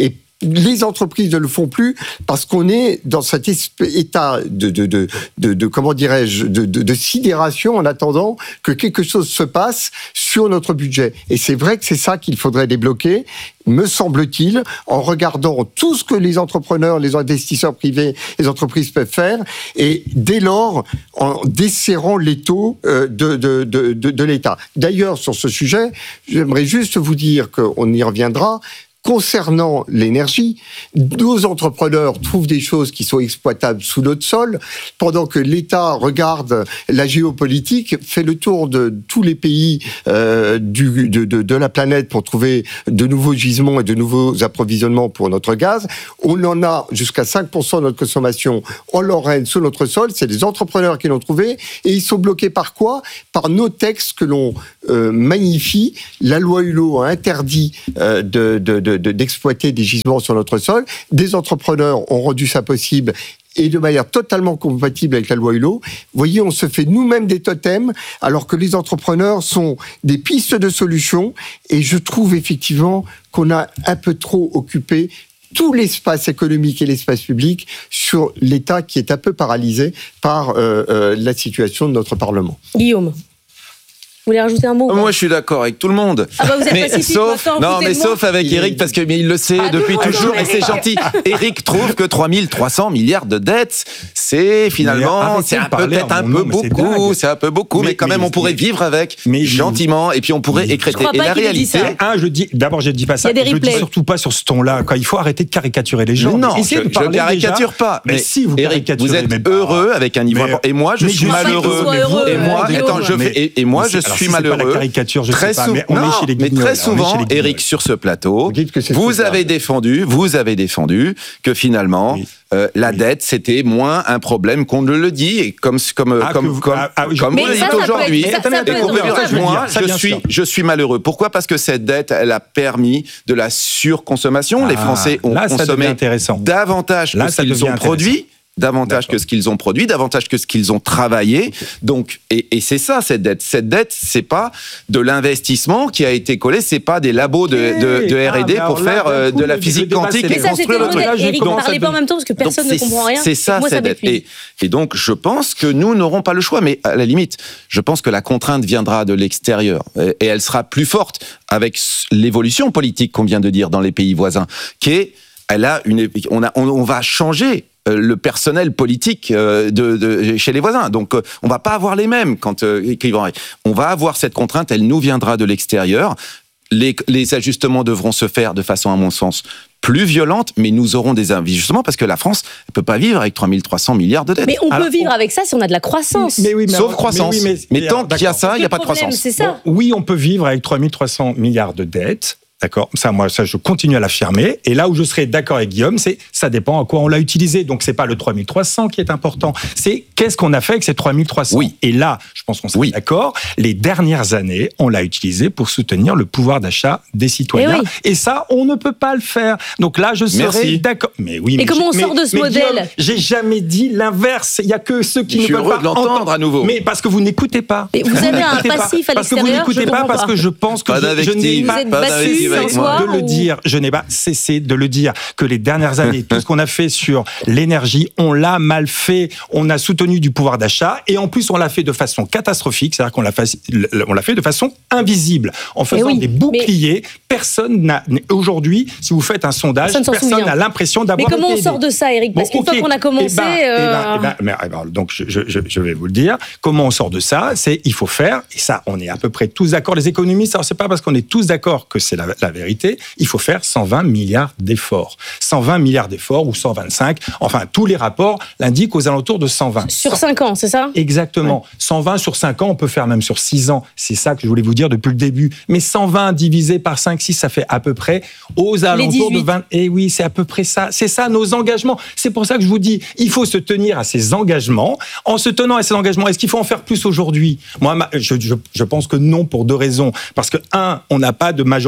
Les entreprises ne le font plus parce qu'on est dans cet état de comment dirais-je, de sidération en attendant que quelque chose se passe sur notre budget. Et c'est vrai que c'est ça qu'il faudrait débloquer, me semble-t-il, en regardant tout ce que les entrepreneurs, les investisseurs privés, les entreprises peuvent faire, et dès lors, en desserrant les taux de l'État. D'ailleurs, sur ce sujet, j'aimerais juste vous dire qu'on y reviendra. Concernant l'énergie, nos entrepreneurs trouvent des choses qui sont exploitables sous notre sol, pendant que l'État regarde la géopolitique, fait le tour de tous les pays de la planète pour trouver de nouveaux gisements et de nouveaux approvisionnements pour notre gaz. On en a jusqu'à 5% de notre consommation en Lorraine sous notre sol. C'est les entrepreneurs qui l'ont trouvé. Et ils sont bloqués par quoi ? Par nos textes que l'on magnifie. La loi Hulot a interdit d'exploiter des gisements sur notre sol. Des entrepreneurs ont rendu ça possible et de manière totalement compatible avec la loi Hulot. Vous voyez, on se fait nous-mêmes des totems, alors que les entrepreneurs sont des pistes de solutions. Et je trouve effectivement qu'on a un peu trop occupé tout l'espace économique et l'espace public sur l'État qui est un peu paralysé par la situation de notre Parlement. Guillaume, vous voulez rajouter un mot? Moi, je suis d'accord avec tout le monde. Ah bah vous êtes pacifique, sauf avec Eric, parce qu'il le sait depuis toujours, et c'est gentil. Eric trouve que 3300 milliards de dettes, c'est finalement, c'est peut-être un peu beaucoup, c'est un peu beaucoup, mais quand même, on pourrait vivre avec gentiment, et puis on pourrait écréter. Et la réalité... D'abord, je ne dis pas ça, je ne dis surtout pas sur ce ton-là. Il faut arrêter de caricaturer les gens. Non, je ne caricature pas. Mais si vous caricaturez, vous êtes heureux avec un niveau... Et moi, je suis malheureux. Et moi, je suis malheureux. Très souvent, Eric, sur ce plateau, vous avez défendu que finalement, la dette, c'était moins un problème qu'on ne le dit, et comme vous le dites aujourd'hui. Moi, je suis malheureux. Pourquoi ? Parce que cette dette, elle a permis de la surconsommation. Les Français ont consommé davantage que ce qu'ils ont produit. Davantage que ce qu'ils ont produit, davantage que ce qu'ils ont travaillé. Donc, et c'est ça, cette dette. Cette dette, c'est pas de l'investissement qui a été collé, c'est pas des labos de R&D pour faire de la physique quantique et construire le truc. Eric, on ne parlait pas en même temps parce que personne ne comprend rien. C'est ça, cette dette. Et donc, je pense que nous n'aurons pas le choix, mais à la limite, je pense que la contrainte viendra de l'extérieur et elle sera plus forte avec l'évolution politique qu'on vient de dire dans les pays voisins, on va changer le personnel politique chez les voisins. Donc, on va pas avoir les mêmes on va avoir cette contrainte, elle nous viendra de l'extérieur. Les ajustements devront se faire de façon, à mon sens, plus violente, mais nous aurons des ajustements parce que la France ne peut pas vivre avec 3300 milliards de dettes. Mais on peut vivre avec ça si on a de la croissance. Sauf croissance. Mais tant qu'il y a ça, il n'y a pas de croissance. C'est ça. Oui, on peut vivre avec 3300 milliards de dettes. D'accord, ça, je continue à l'affirmer. Et là où je serais d'accord avec Guillaume, ça dépend à quoi on l'a utilisé. Donc, c'est pas le 3300 qui est important. C'est qu'est-ce qu'on a fait avec ces 3300. Oui. Et là, je pense qu'on serait d'accord. Les dernières années, on l'a utilisé pour soutenir le pouvoir d'achat des citoyens. Et ça, on ne peut pas le faire. Donc là, je serais d'accord. Mais oui. Et comment on sort de ce modèle ? Guillaume, j'ai jamais dit l'inverse. Il y a que ceux qui ne peuvent pas l'entendre à nouveau. Mais parce que vous n'écoutez pas. Mais vous avez un passif à l'extérieur. Parce que vous n'écoutez pas, parce que je pense que je n'ai pas de le dire, je n'ai pas cessé de le dire, que les dernières années, tout ce qu'on a fait sur l'énergie, on l'a mal fait, on a soutenu du pouvoir d'achat, et en plus on l'a fait de façon catastrophique, c'est-à-dire qu'on l'a fait de façon invisible, en faisant des boucliers. Personne n'a, aujourd'hui, si vous faites un sondage, personne n'a l'impression d'avoir été aidé. Mais comment on sort de ça, Eric ? Parce qu'une fois qu'on a commencé... donc je vais vous le dire, comment on sort de ça, il faut faire, et ça on est à peu près tous d'accord, les économistes, alors c'est pas parce qu'on est tous d'accord que c'est la vérité, il faut faire 120 milliards d'efforts. 120 milliards d'efforts ou 125, enfin tous les rapports l'indiquent aux alentours de 120. Sur 5 ans, c'est ça ? Exactement. Ouais. 120 sur 5 ans, on peut faire même sur 6 ans. C'est ça que je voulais vous dire depuis le début. Mais 120 divisé par 5, 6, ça fait à peu près aux alentours de 20. Et oui, c'est à peu près ça. C'est ça nos engagements. C'est pour ça que je vous dis, il faut se tenir à ces engagements. En se tenant à ces engagements, est-ce qu'il faut en faire plus aujourd'hui ? Moi, je pense que non, pour 2 raisons. Parce que, 1, on n'a pas de majorité politique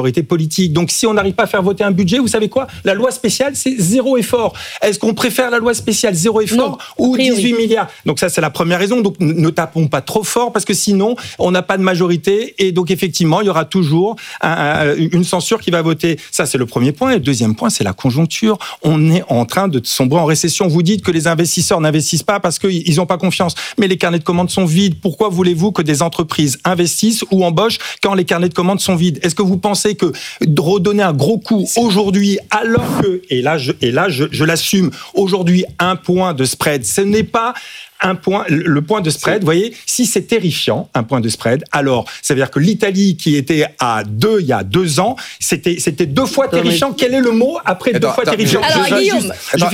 politique. Donc si on n'arrive pas à faire voter un budget, vous savez quoi ? La loi spéciale, c'est 0 effort. Est-ce qu'on préfère la loi spéciale 0 effort ou 18 milliards ? Donc ça, c'est la première raison. Donc ne tapons pas trop fort parce que sinon, on n'a pas de majorité et donc effectivement, il y aura toujours une censure qui va voter. Ça, c'est le premier point. Et le deuxième point, c'est la conjoncture. On est en train de sombrer en récession. Vous dites que les investisseurs n'investissent pas parce qu'ils n'ont pas confiance. Mais les carnets de commandes sont vides. Pourquoi voulez-vous que des entreprises investissent ou embauchent quand les carnets de commandes sont vides ? Est-ce que vous pensez que de redonner un gros coup aujourd'hui, alors que, et là je l'assume, aujourd'hui, 1 point de spread, ce n'est pas le point de spread, vous voyez, si c'est terrifiant, 1 point de spread, alors ça veut dire que l'Italie qui était à 2 il y a 2 ans, c'était 2 fois terrifiant. Quel est le mot après 2 fois terrifiant ? Alors Guillaume,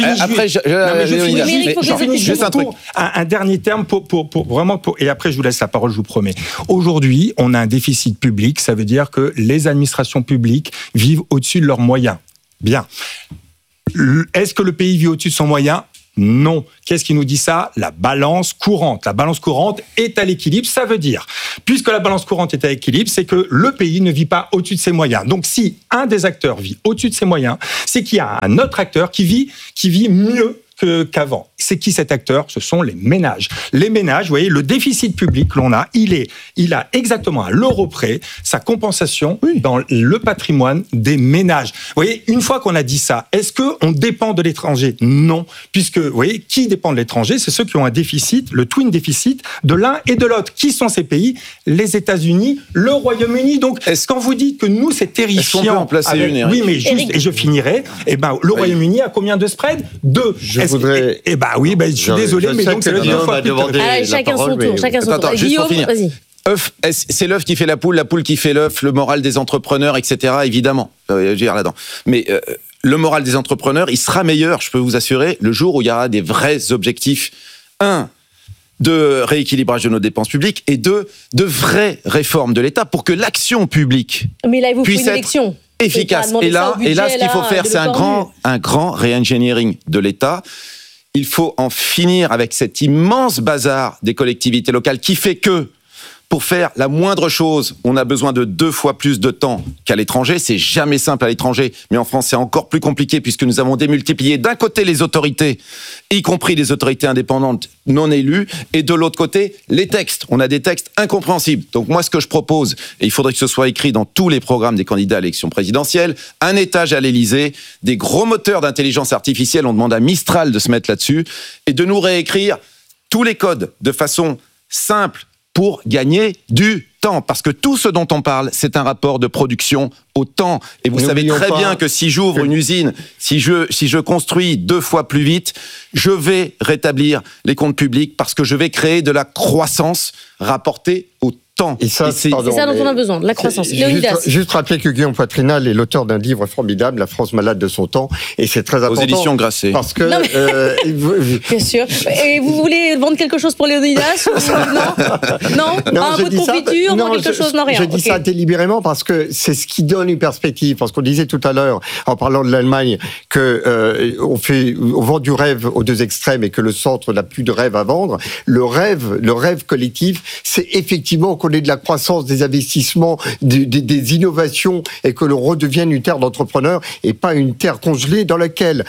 je finis juste pour un dernier terme pour vraiment et après je vous laisse la parole, je vous promets. Aujourd'hui, on a un déficit public, ça veut dire que les administrations publiques vivent au-dessus de leurs moyens. Bien. Est-ce que le pays vit au-dessus de son moyen ? Non. Qu'est-ce qui nous dit ça ? La balance courante. La balance courante est à l'équilibre. Ça veut dire, puisque la balance courante est à l'équilibre, c'est que le pays ne vit pas au-dessus de ses moyens. Donc, si un des acteurs vit au-dessus de ses moyens, c'est qu'il y a un autre acteur qui vit mieux qu'avant. C'est qui cet acteur ? Ce sont les ménages. Les ménages, vous voyez, le déficit public que l'on a, il a exactement à l'euro près sa compensation dans le patrimoine des ménages. Vous voyez, une fois qu'on a dit ça, est-ce qu'on dépend de l'étranger ? Non. Puisque, vous voyez, qui dépend de l'étranger ? C'est ceux qui ont un déficit, le twin déficit de l'un et de l'autre. Qui sont ces pays ? Les États-Unis, le Royaume-Uni. Donc, quand vous dites que nous, c'est terrifiant... Est-ce qu'on peut en placer une, Eric ? Oui, mais juste, et je finirai, le Royaume-Uni a combien de spread ? 2. Je suis désolé, mais donc c'est le Guillaume a demandé chacun son tour. Attends, juste pour finir. Vas-y. C'est l'œuf qui fait la poule qui fait l'œuf, le moral des entrepreneurs, etc. Évidemment, là-dedans. Mais le moral des entrepreneurs, il sera meilleur, je peux vous assurer, le jour où il y aura des vrais objectifs. 1, de rééquilibrage de nos dépenses publiques et 2, de vraies réformes de l'État pour que l'action publique puisse être efficace. Et là, ce qu'il faut faire, c'est un grand re-engineering de l'État. Il faut en finir avec cet immense bazar des collectivités locales qui fait que, pour faire la moindre chose, on a besoin de 2 fois plus de temps qu'à l'étranger. C'est jamais simple à l'étranger, mais en France, c'est encore plus compliqué puisque nous avons démultiplié d'un côté les autorités, y compris les autorités indépendantes non élues, et de l'autre côté, les textes. On a des textes incompréhensibles. Donc moi, ce que je propose, et il faudrait que ce soit écrit dans tous les programmes des candidats à l'élection présidentielle, un étage à l'Élysée, des gros moteurs d'intelligence artificielle, on demande à Mistral de se mettre là-dessus, et de nous réécrire tous les codes de façon simple, pour gagner du temps. Parce que tout ce dont on parle, c'est un rapport de production au temps. Et vous savez très bien que si j'ouvre une usine, si je construis 2 fois plus vite, je vais rétablir les comptes publics parce que je vais créer de la croissance rapportée au temps. Et c'est ça dont on a besoin, de la croissance. Juste rappeler que Guillaume Poitrinal est l'auteur d'un livre formidable, La France malade de son temps, et c'est très important. Aux éditions Grasset. Parce que... Bien sûr. Et vous voulez vendre quelque chose pour Léonidas Non, un peu de confiture, quelque chose, non, rien. Je dis ça délibérément parce que c'est ce qui donne une perspective. Parce qu'on disait tout à l'heure, en parlant de l'Allemagne, on vend du rêve aux 2 extrêmes et que le centre n'a plus de rêve à vendre. Le rêve collectif, c'est effectivement qu'on ait de la croissance, des investissements, des innovations et que l'on redevienne une terre d'entrepreneurs et pas une terre congelée dans laquelle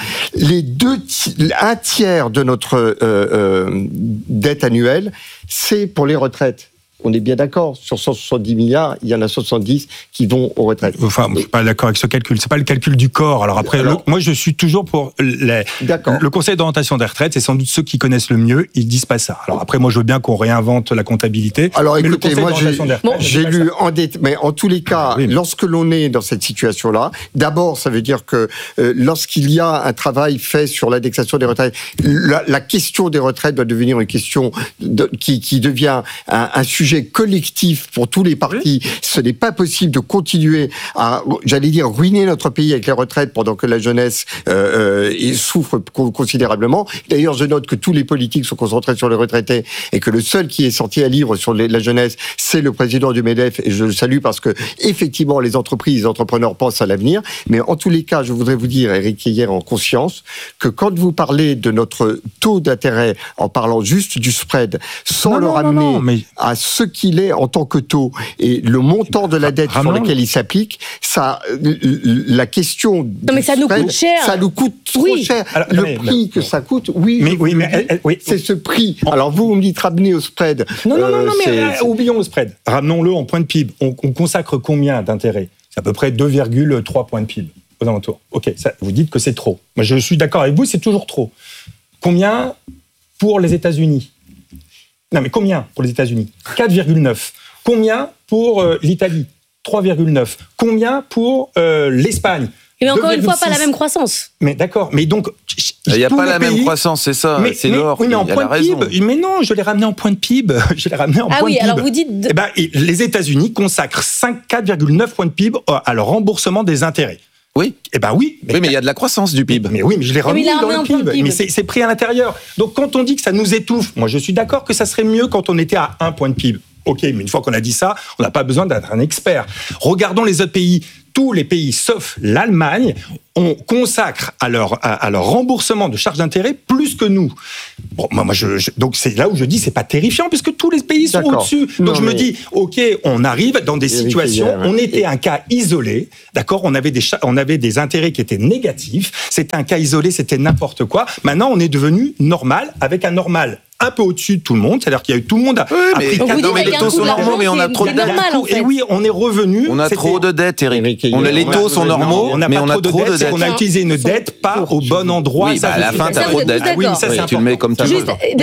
un tiers de notre dette annuelle, c'est pour les retraites. On est bien d'accord, sur 170 milliards, il y en a 70 qui vont aux retraites. Enfin, je ne suis pas d'accord avec ce calcul. Ce n'est pas le calcul du corps. Alors après, moi, je suis toujours pour le Conseil d'orientation des retraites. C'est sans doute ceux qui connaissent le mieux. Ils ne disent pas ça. Alors après, moi, je veux bien qu'on réinvente la comptabilité. Alors écoutez, moi, j'ai lu mais en tous les cas, lorsque l'on est dans cette situation-là, d'abord, ça veut dire que lorsqu'il y a un travail fait sur l'indexation des retraites, la question des retraites doit devenir une question qui devient un sujet collectif pour tous les partis. Ce n'est pas possible de continuer à, ruiner notre pays avec les retraites pendant que la jeunesse souffre considérablement. D'ailleurs, je note que tous les politiques sont concentrés sur les retraités et que le seul qui est sorti à livre sur la jeunesse, c'est le président du MEDEF, et je le salue parce que, effectivement, les entreprises, les entrepreneurs pensent à l'avenir. Mais en tous les cas, je voudrais vous dire, Eric Heyer, en conscience, que quand vous parlez de notre taux d'intérêt en parlant juste du spread, sans le ramener à ce ce qu'il est en tant que taux et le montant de la dette sur lequel il s'applique, ça, la question. Non, mais ça nous coûte cher. Ça nous coûte trop cher. Alors, le prix que ça coûte, c'est ce prix. Alors vous me dites ramener au spread. Non, mais oublions le spread. Ramenons-le en point de PIB. On consacre combien d'intérêt ? C'est à peu près 2,3 points de PIB aux alentours. Ok, ça, vous dites que c'est trop. Moi, je suis d'accord avec vous, c'est toujours trop. Combien pour les États-Unis ? Non, mais combien pour les États-Unis ? 4,9. Combien pour l'Italie ? 3,9. Combien pour l'Espagne ? Mais encore une fois, pas la même croissance. Mais d'accord, mais donc... Il n'y a pas la même croissance, c'est ça, c'est l'or. Oui, mais en point de PIB. Mais non, je l'ai ramené en point de PIB. Ah oui, alors vous dites... Eh ben, les États-Unis consacrent 4,9 points de PIB à leur remboursement des intérêts. Oui. Eh ben oui. Mais il y a de la croissance du PIB. Mais oui, mais je l'ai remis dans le PIB. Mais c'est pris à l'intérieur. Donc quand on dit que ça nous étouffe, moi je suis d'accord que ça serait mieux quand on était à 1 point de PIB. Ok, mais une fois qu'on a dit ça, on n'a pas besoin d'être un expert. Regardons les autres pays. Tous les pays, sauf l'Allemagne, on consacre à leur remboursement de charges d'intérêt plus que nous. Bon, donc c'est là où je dis c'est pas terrifiant puisque tous les pays sont au-dessus. Donc je me dis ok, on arrive dans des situations. On était un cas isolé, d'accord. On avait des intérêts qui étaient négatifs. C'était un cas isolé, c'était n'importe quoi. Maintenant, on est devenu normal avec un normal un peu au-dessus de tout le monde, c'est-à-dire qu'il y a eu tout le monde a pris. Non, mais les taux sont normaux, mais on a trop de dettes. Et oui, on est revenu. On a trop de dettes, Eric. Les taux sont normaux, mais on a trop de dettes. On a utilisé une dette pas au bon endroit. Oui, à la fin, t'as trop de dettes. Oui, ça c'est tu le mets comme tu veux.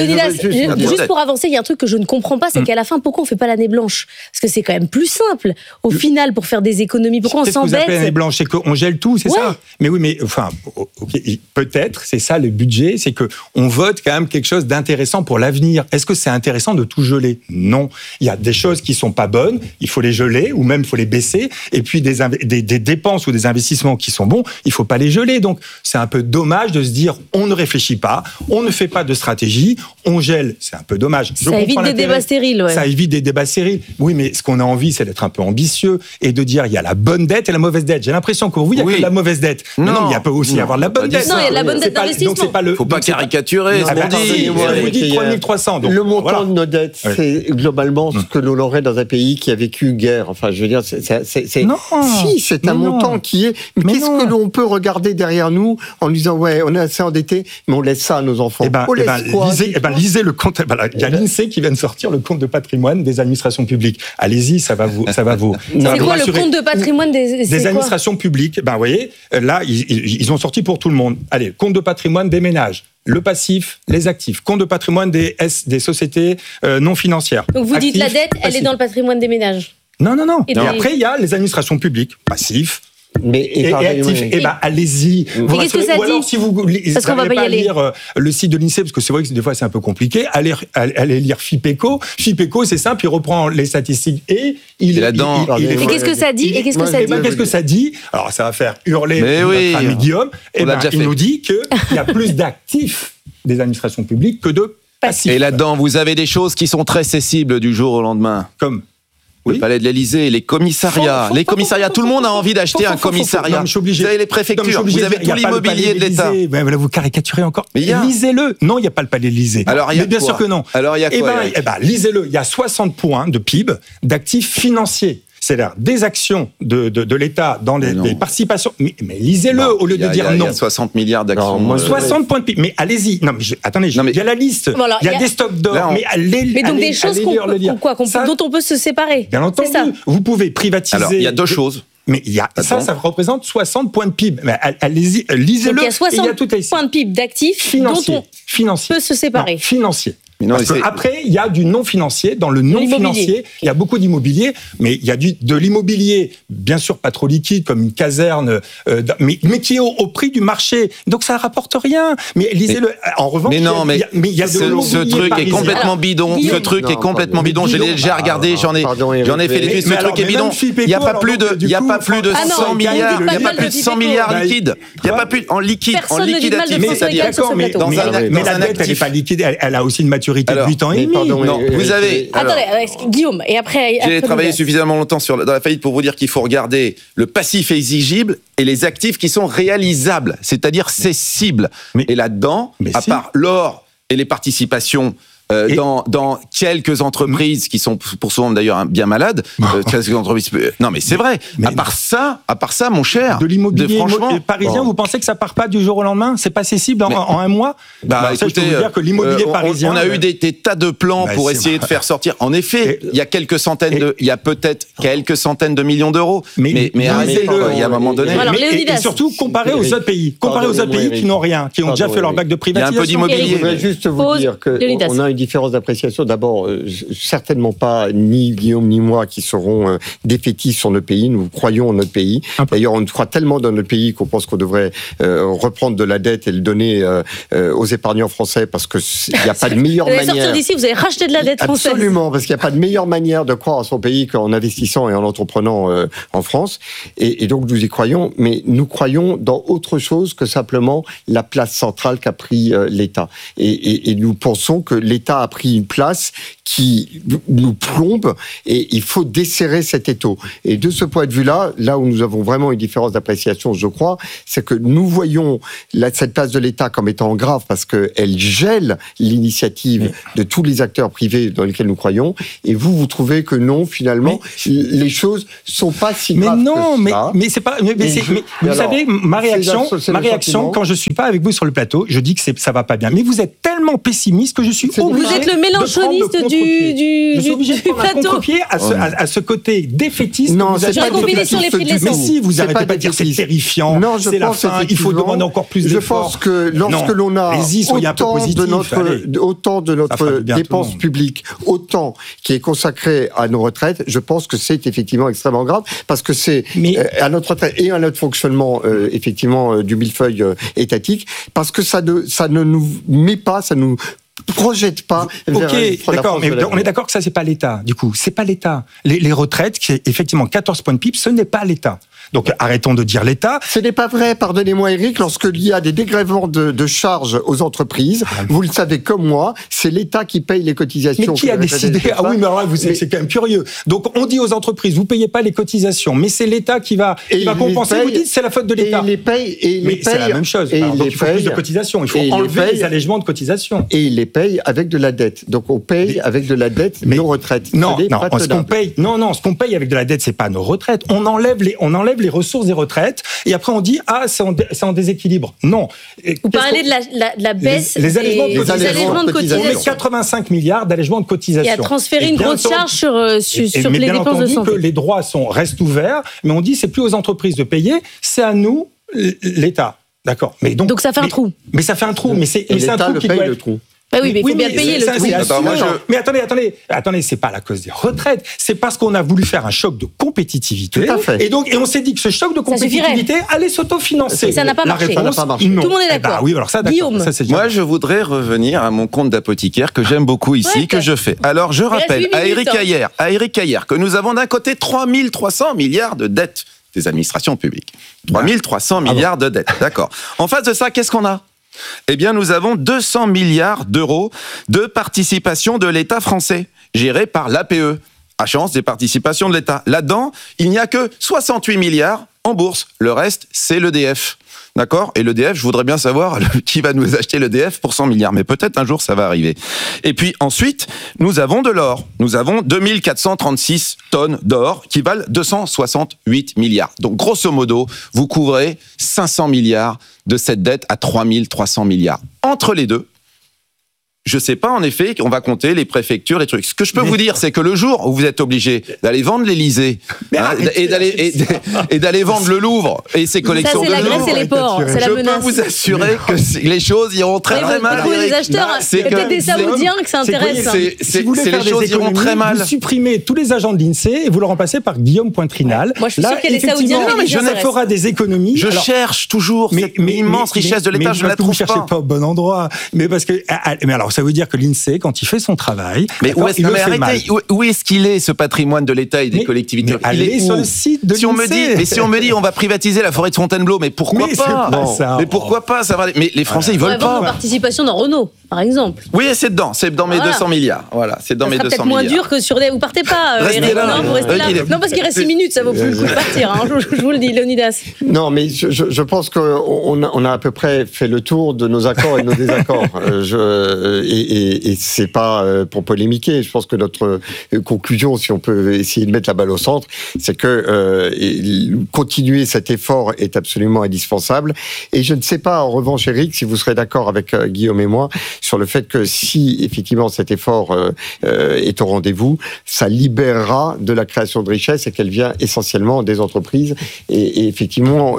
Juste pour avancer, il y a un truc que je ne comprends pas, c'est qu'à la fin, pourquoi on fait pas l'année blanche ? Parce que c'est quand même plus simple. Au final, pour faire des économies, pourquoi on s'embête ? Qu'est-ce que vous appelez l'année blanche ? C'est qu'on gèle tout, c'est ça ? Mais oui, mais enfin, peut-être, c'est ça le budget, c'est que on vote quand même quelque chose d'intéressant pour l'avenir. Est-ce que c'est intéressant de tout geler ? Non. Il y a des choses qui sont pas bonnes, il faut les geler ou même il faut les baisser. Et puis des dépenses ou des investissements qui sont bons, il faut pas les geler. Donc c'est un peu dommage de se dire on ne réfléchit pas, on ne fait pas de stratégie, on gèle. C'est un peu dommage. Ça évite des débats stériles. Ouais. Ça évite des débats stériles. Oui, mais ce qu'on a envie, c'est d'être un peu ambitieux et de dire il y a la bonne dette et la mauvaise dette. J'ai l'impression que vous, il y a que la mauvaise dette. Non, il y a peut aussi avoir la bonne dette. Non, il y a la bonne dette d'investissement. Donc c'est pas le. Faut pas caricaturer. Vous dites 3300. Le montant de nos dettes, c'est globalement ce que l'on aurait dans un pays qui a vécu guerre. Enfin, je veux dire, c'est un montant qui est. Mais qu'est-ce que l'on peut regarder derrière nous en disant ouais, on est assez endetté, mais on laisse ça à nos enfants. Lisez le compte. Il y a l'INSEE qui vient de sortir le compte de patrimoine des administrations publiques. Allez-y, ça va vous. C'est quoi le compte de patrimoine des administrations publiques ? Ben, vous voyez, là, ils ont sorti pour tout le monde. Allez, compte de patrimoine des ménages. Le passif, les actifs. Compte de patrimoine des sociétés non financières. Donc vous dites la dette, elle est dans le patrimoine des ménages. Non. Et après, il y a les administrations publiques, passifs. Et actifs. Eh ben, allez-y. Et qu'est-ce que ça dit ? Ou alors, si vous n'arrivez pas à lire le site de l'INSEE, parce que c'est vrai que des fois c'est un peu compliqué, allez lire FIPECO. FIPECO, c'est simple, il reprend les statistiques et il est là-dedans. Et qu'est-ce que ça dit ? Qu'est-ce que ça dit ? Alors, ça va faire hurler notre ami Guillaume. Il nous dit qu'il y a plus d'actifs des administrations publiques que de passifs. Et là-dedans, vous avez des choses qui sont très cessibles du jour au lendemain. Comme le palais de l'Élysée, les commissariats. Les commissariats, tout le monde a envie d'acheter un commissariat. Vous avez les préfectures, vous avez tout l'immobilier de l'État. Là, vous caricaturez encore. Lisez-le. Non, il n'y a pas le palais de l'Élysée. Alors, il y a bien sûr que non. Alors, il y a quoi ? Lisez-le. Il y a 60 points de PIB d'actifs financiers. C'est-à-dire des actions de l'État dans les participations. Mais lisez-le au lieu de dire non. Il y a 60 milliards d'actions. 60 points de PIB. Mais allez-y. Non, mais attendez, il y a la liste. Voilà, il y a des stocks d'or. Mais donc des choses dont on peut se séparer. Bien entendu. Vous pouvez privatiser. Alors, il y a deux choses. Mais ça représente 60 points de PIB. Mais allez-y, lisez-le. Donc il y a 60 points de PIB d'actifs dont on peut se séparer. Financier. Parce qu'après, il y a du non-financier. Dans le non-financier, il y a beaucoup d'immobilier, mais il y a de l'immobilier, bien sûr pas trop liquide, comme une caserne, mais qui est au prix du marché. Donc ça ne rapporte rien. Mais lisez-le. En revanche, il y a de ce truc est complètement bidon. Ce truc est complètement bidon. J'ai déjà regardé, j'en ai fait l'étude. Ce truc est bidon. Il n'y a pas plus de 100 milliards. Il n'y a pas plus de 100 milliards liquides. Il n'y a pas plus en liquide, en liquidatif. Mais la dette, elle n'est pas liquide. Elle a aussi une maturité. De 8 ans et demi. Non, vous avez. Attendez, Guillaume, et après. J'ai travaillé suffisamment longtemps dans la faillite pour vous dire qu'il faut regarder le passif exigible et les actifs qui sont réalisables, c'est-à-dire cessibles. Et là-dedans, à part l'or et les participations dans quelques entreprises qui sont pour souvent d'ailleurs bien malades. Quelques entreprises. Non, mais c'est vrai. À part ça, mon cher. De l'immobilier franchement, parisien, vous pensez que ça part pas du jour au lendemain? C'est pas cessible en un mois? Écoutez, ça, je peux vous dire que l'immobilier parisien. On a eu des tas de plans pour essayer de faire sortir. En effet, il y a peut-être quelques centaines de millions d'euros. Mais arrêtez-le. Il y a un moment donné. Et surtout, comparé aux autres pays. Comparé aux autres pays qui n'ont rien, qui ont déjà fait leur bac de privatisation. Il y a un peu d'immobilier. Je voudrais juste vous dire qu'on a une différence d'appréciation. D'abord, certainement pas ni Guillaume ni moi qui seront défaitistes sur notre pays. Nous croyons en notre pays. D'ailleurs, on croit tellement dans notre pays qu'on pense qu'on devrait reprendre de la dette et le donner aux épargnants français parce qu'il n'y a pas de meilleure manière. Vous allez sortir d'ici, vous allez racheter de la dette française. Absolument, parce qu'il n'y a pas de meilleure manière de croire en son pays qu'en investissant et en entreprenant en France. Et donc, nous y croyons, mais nous croyons dans autre chose que simplement la place centrale qu'a pris l'État. Et nous pensons que l'État a pris une place qui nous plombe et il faut desserrer cet étau. Et de ce point de vue-là, là où nous avons vraiment une différence d'appréciation, je crois, c'est que nous voyons cette place de l'État comme étant grave parce qu'elle gèle l'initiative de tous les acteurs privés dans lesquels nous croyons. Et vous trouvez que non, finalement, les choses sont pas si graves. Mais non, que ça. mais c'est pas. Vous savez, ma réaction, quand je suis pas avec vous sur le plateau, je dis que ça va pas bien. Mais vous êtes tellement pessimiste que je suis obligé. Vous êtes le mélanchoniste du plateau. À ce côté défaitiste. Non, c'est pas combiné sur les prix de l'essence. Mais si, vous n'arrêtez pas de dire c'est terrifiant, c'est la fin, il faut demander encore plus d'efforts. Je pense que lorsque l'on a autant de notre dépense publique, autant qui est consacré à nos retraites, je pense que c'est effectivement extrêmement grave parce que c'est à notre retraite et à notre fonctionnement effectivement du millefeuille étatique, parce que ça ne nous met pas, ça nous projette pas vers d'accord, mais on est d'accord que ça c'est pas l'État. Du coup, c'est pas l'État. Les retraites, qui est effectivement 14 points de PIB, ce n'est pas l'État. Donc arrêtons de dire l'État. Ce n'est pas vrai, pardonnez-moi Eric, lorsqu'il y a des dégrèvements de charges aux entreprises, vous le savez comme moi, c'est l'État qui paye les cotisations. Mais qui a décidé? Ah oui, mais alors là, c'est quand même curieux. Donc on dit aux entreprises, vous payez pas les cotisations, mais c'est l'État qui va compenser. Vous dites c'est la faute de l'État. Mais c'est la même chose. Donc il faut plus de cotisations. Il faut enlever les allègements de cotisations. Et ils les payent avec de la dette. Donc on paye avec de la dette nos retraites. Non, ce qu'on paye avec de la dette, c'est pas nos retraites. On enlève les ressources des retraites et après on dit c'est en déséquilibre. Non. Vous parlez de la baisse des allègements de cotisations. On met 85 milliards d'allègements de cotisations. Et à transférer une grosse charge sur les dépenses de santé. Que les droits restent ouverts, mais on dit c'est plus aux entreprises de payer, c'est à nous l'État. D'accord. Mais donc ça fait un trou. Mais ça fait un trou. Mais c'est un trou qui doit être. Bah oui, mais il faut bien payer le trou. Mais attendez, c'est pas la cause des retraites, c'est parce qu'on a voulu faire un choc de compétitivité. Tout à fait. Et on s'est dit que ce choc de compétitivité allait s'autofinancer. Ça n'a pas marché. Ça n'a pas marché. Tout le monde est d'accord. Oui, alors ça, d'accord. Guillaume. Moi, je voudrais revenir à mon compte d'apothicaire que j'aime beaucoup ici, que je fais. Alors, je rappelle à Eric Caillère que nous avons d'un côté 3300 milliards de dettes des administrations publiques. 3300 milliards de dettes, d'accord. En face de ça, qu'est-ce qu'on a ? Eh bien, nous avons 200 milliards d'euros de participation de l'État français, gérée par l'APE, Agence des participations de l'État. Là-dedans, il n'y a que 68 milliards en bourse. Le reste, c'est l'EDF. D'accord ? Et l'EDF, je voudrais bien savoir qui va nous acheter l'EDF pour 100 milliards. Mais peut-être un jour, ça va arriver. Et puis ensuite, nous avons de l'or. Nous avons 2436 tonnes d'or qui valent 268 milliards. Donc, grosso modo, vous couvrez 500 milliards de cette dette à 3300 milliards. Entre les deux, je ne sais pas, en effet, on va compter les préfectures, les trucs. Ce que je peux vous dire, c'est que le jour où vous êtes obligé d'aller vendre l'Élysée et d'aller vendre le Louvre et ses collections de Louvre, la Grèce et les ports, c'est la menace. Je peux vous assurer que les choses iront très très mal. Les acheteurs, c'est peut-être des Saoudiens que ça intéresse. Si vous voulez faire des économies, iront très mal. Vous supprimez tous les agents de l'INSEE et vous le remplacez par Guillaume Pointrinal. Moi, je suis sûr qu'il y a des Saoudiens qui fera des économies. Je cherche toujours cette immense richesse de l'État, je ne la trouve pas. Vous ne cherchez pas au bon endroit. Mais alors, ça veut dire que l'INSEE, quand il fait son travail, mais où est-ce qu'il est, ce patrimoine de l'État et des collectivités? Il est sur le site de l'INSEE. Si on me dit on va privatiser la forêt de Fontainebleau, mais pourquoi pas? Mais pourquoi pas? Ça va. Mais les Français, ils veulent pas. Participation dans Renault, par exemple. Oui, c'est dans mes 200 milliards. Voilà, c'est dans mes 200 milliards. Ça sera peut-être moins dur que sur des. Vous partez pas, Eric. Vous restez là. Non, parce qu'il reste 6 minutes, ça vaut plus le coup de partir. Je vous le dis, Léonidas. Non, mais je pense qu'on a à peu près fait le tour de nos accords et de nos désaccords. et c'est pas pour polémiquer. Je pense que notre conclusion, si on peut essayer de mettre la balle au centre, c'est que continuer cet effort est absolument indispensable. Et je ne sais pas, en revanche, Éric, si vous serez d'accord avec Guillaume et moi sur le fait que si effectivement cet effort est au rendez-vous, ça libérera de la création de richesse et qu'elle vient essentiellement des entreprises. Et effectivement,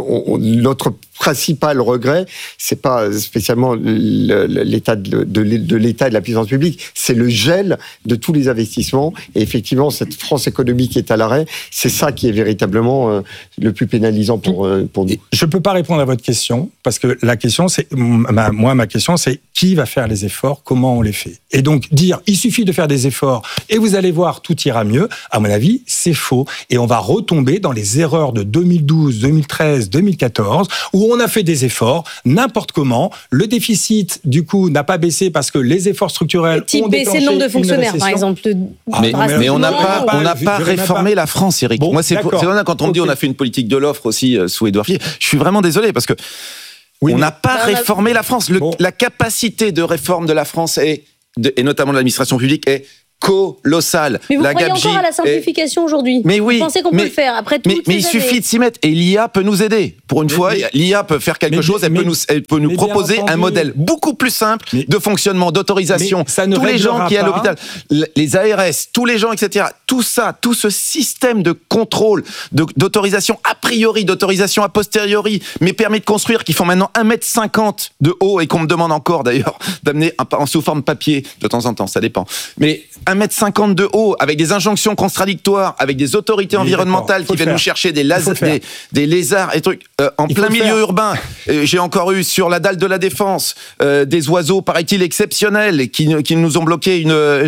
notre principal regret, c'est pas spécialement l'état de l'État et de la puissance publique, c'est le gel de tous les investissements. Et effectivement, cette France économique qui est à l'arrêt, c'est ça qui est véritablement le plus pénalisant pour nous. Je peux pas répondre à votre question, parce que la question, c'est, ma question, c'est qui va faire les efforts, comment on les fait. Et donc, dire, il suffit de faire des efforts et vous allez voir, tout ira mieux, à mon avis, c'est faux. Et on va retomber dans les erreurs de 2012, 2013, 2014, où on a fait des efforts, n'importe comment. Le déficit, du coup, n'a pas baissé parce que les efforts structurels ont déclenché le nombre de fonctionnaires, par exemple. Mais on n'a pas réformé la France, Éric. Moi, c'est vrai, quand on me dit on a fait une politique de l'offre aussi sous Édouard Philippe, je suis vraiment désolé parce que on n'a pas réformé la France. La capacité de réforme de la France et notamment de l'administration publique est colossal. Mais vous croyez encore à la simplification aujourd'hui? Mais oui. Vous pensez qu'on peut le faire après toutes ces Mais il suffit de s'y mettre. Et l'IA peut nous aider. Pour une fois, l'IA peut faire quelque chose. Elle peut nous proposer un modèle beaucoup plus simple de fonctionnement, d'autorisation. Tous les gens qui à l'hôpital, les ARS, tous les gens, etc. Tout ça, tout ce système de contrôle, d'autorisation a priori, d'autorisation a posteriori, mes permis de construire qui font maintenant 1,50 m de haut et qu'on me demande encore d'ailleurs d'amener en sous forme papier de temps en temps, ça dépend. Mais 1,50 m de haut, avec des injonctions contradictoires, avec des autorités environnementales qui viennent nous chercher des lézards et trucs, en plein milieu urbain. J'ai encore eu sur la dalle de la Défense des oiseaux, paraît-il, exceptionnels qui nous ont bloqué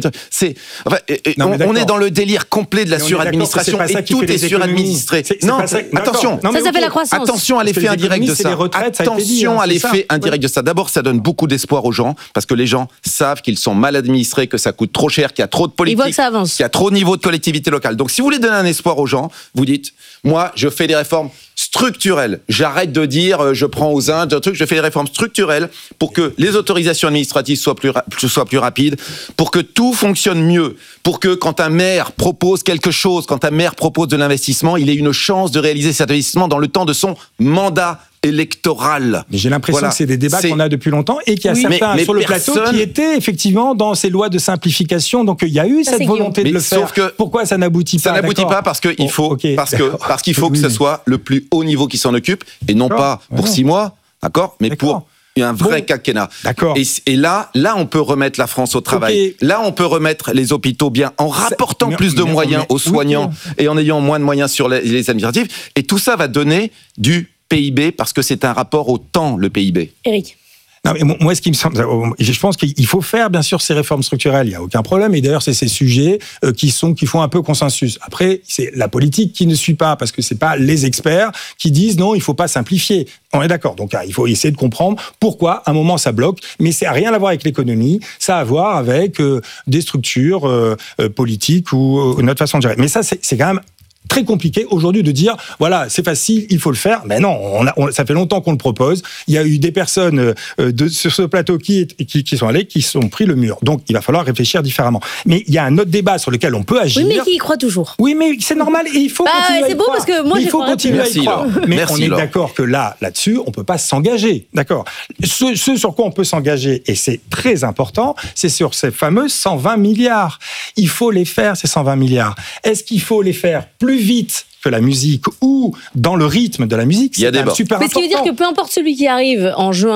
on est dans le délire complet de la suradministration et tout est suradministré. Non, attention. Ça s'appelle la croissance. Attention à l'effet indirect de ça. Attention à l'effet indirect de ça. D'abord, ça donne beaucoup d'espoir aux gens parce que les gens savent qu'ils sont mal administrés, que ça coûte trop cher, qu'il y a trop de politique, qu'il y a trop de niveau de collectivité locale. Donc, si vous voulez donner un espoir aux gens, vous dites, moi, je fais des réformes structurelles. J'arrête de dire, je prends aux Indes, je fais des réformes structurelles pour que les autorisations administratives soient plus rapides, pour que tout fonctionne mieux, pour que quand un maire propose quelque chose, quand un maire propose de l'investissement, il ait une chance de réaliser cet investissement dans le temps de son mandat électoral. Mais j'ai l'impression que c'est des débats qu'on a depuis longtemps et qu'il y a certains sur le plateau qui étaient effectivement dans ces lois de simplification. Donc il y a eu cette volonté de le faire. Pourquoi ça n'aboutit pas? Ça n'aboutit pas parce qu'il faut, parce qu'il faut que ce soit le plus haut niveau qui s'en occupe et non pas pour 6 mois, d'accord, mais pour un vrai quinquennat. D'accord. Et là, on peut remettre la France au travail. Là, on peut remettre les hôpitaux bien en rapportant plus de moyens aux soignants et en ayant moins de moyens sur les administratifs. Et tout ça va donner du PIB parce que c'est un rapport au temps, le PIB. Éric. Non, mais moi, ce qui me semble, je pense qu'il faut faire, bien sûr, ces réformes structurelles. Il n'y a aucun problème. Et d'ailleurs, c'est ces sujets qui font un peu consensus. Après, c'est la politique qui ne suit pas, parce que c'est pas les experts qui disent non, il faut pas simplifier. On est d'accord. Donc, il faut essayer de comprendre pourquoi, à un moment, ça bloque. Mais ça n'a rien à voir avec l'économie. Ça a à voir avec des structures politiques ou notre façon de gérer. Mais ça, c'est quand même très compliqué aujourd'hui de dire, voilà, c'est facile, il faut le faire. Mais non, ça fait longtemps qu'on le propose. Il y a eu des personnes sur ce plateau qui sont allées, qui sont pris le mur. Donc, il va falloir réfléchir différemment. Mais il y a un autre débat sur lequel on peut agir. Oui, mais qui y croit toujours. Oui, mais c'est normal et il faut continuer à y croire. C'est beau parce que moi, il faut continuer à y croire. Mais Merci, on est d'accord que là-dessus, on peut pas s'engager. D'accord. Ce sur quoi on peut s'engager, et c'est très important, c'est sur ces fameux 120 milliards. Il faut les faire, ces 120 milliards. Est-ce qu'il faut les faire plus vite que la musique ou dans le rythme de la musique? C'est super important. Mais ce qui veut dire que peu importe celui qui arrive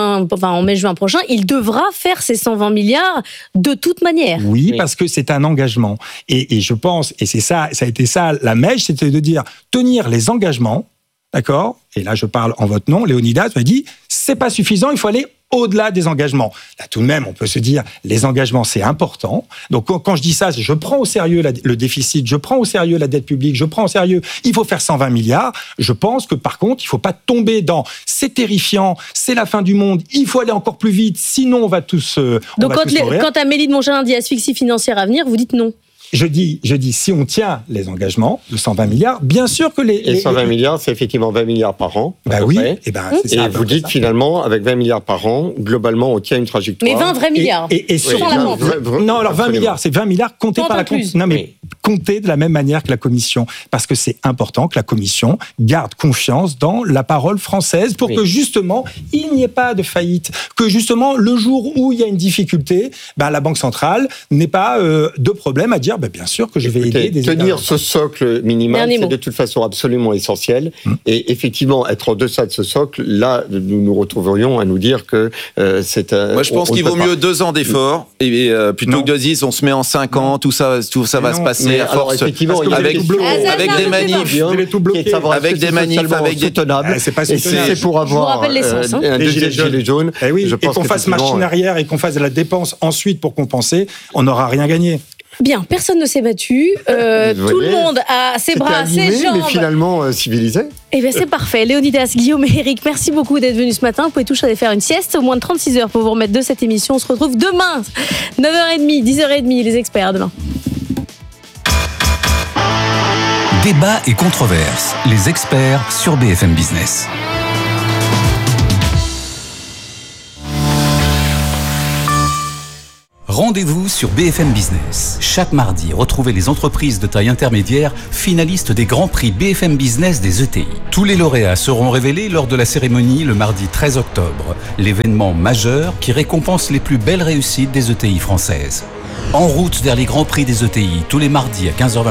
en mai-juin prochain, il devra faire ses 120 milliards de toute manière. Oui, parce que c'est un engagement. Et je pense, et c'est ça, ça a été ça la mèche, c'était de dire tenir les engagements, d'accord? Et là, je parle en votre nom, Léonidas m'a dit, c'est pas suffisant, il faut aller au-delà des engagements. Là, tout de même, on peut se dire, les engagements, c'est important. Donc, quand je dis ça, je prends au sérieux le déficit, je prends au sérieux la dette publique, je prends au sérieux, il faut faire 120 milliards. Je pense que, par contre, il ne faut pas tomber dans, c'est terrifiant, c'est la fin du monde, il faut aller encore plus vite, sinon on va tous Donc, quand Amélie de Montchalin dit asphyxie financière à venir, vous dites non? je dis, si on tient les engagements de 120 milliards, bien sûr que Et 120 milliards, c'est effectivement 20 milliards par an. Bah oui. C'est ça, et vous dites finalement, avec 20 milliards par an, globalement, on tient une trajectoire. Mais 20 vrais milliards. Et sur la compte. Non, alors 20 milliards, c'est 20 milliards comptés par la Commission. Non, mais comptés de la même manière que la Commission. Parce que c'est important que la Commission garde confiance dans la parole française pour que justement, il n'y ait pas de faillite. Que justement, le jour où il y a une difficulté, la Banque centrale n'ait pas de problème à dire, bien sûr que je vais aider des États. Tenir ce socle minimal, c'est de toute façon absolument essentiel. Et effectivement, être en deçà de ce socle, là, nous nous retrouverions à nous dire que c'est un... Moi, je pense qu'il vaut mieux 2 ans d'efforts et plutôt que de dire on se met en 5 ans, tout ça va se passer à force avec des manifs, avec des manifs, avec des tenables. C'est pour avoir un deuxième gilet jaune. Et qu'on fasse machine arrière et qu'on fasse de la dépense ensuite pour compenser, on n'aura rien gagné. Bien, personne ne s'est battu. Tout le monde a ses bras, ses jambes. Mais finalement civilisé. Eh bien, c'est parfait. Léonidas, Guillaume et Eric, merci beaucoup d'être venus ce matin. Vous pouvez tous aller faire une sieste, au moins de 36 heures pour vous remettre de cette émission. On se retrouve demain, 9h30, 10h30, les experts demain. Débat et controverses, les experts sur BFM Business. Rendez-vous sur BFM Business. Chaque mardi, retrouvez les entreprises de taille intermédiaire finalistes des grands prix BFM Business des ETI. Tous les lauréats seront révélés lors de la cérémonie le mardi 13 octobre, l'événement majeur qui récompense les plus belles réussites des ETI françaises. En route vers les grands prix des ETI, tous les mardis à 15h20.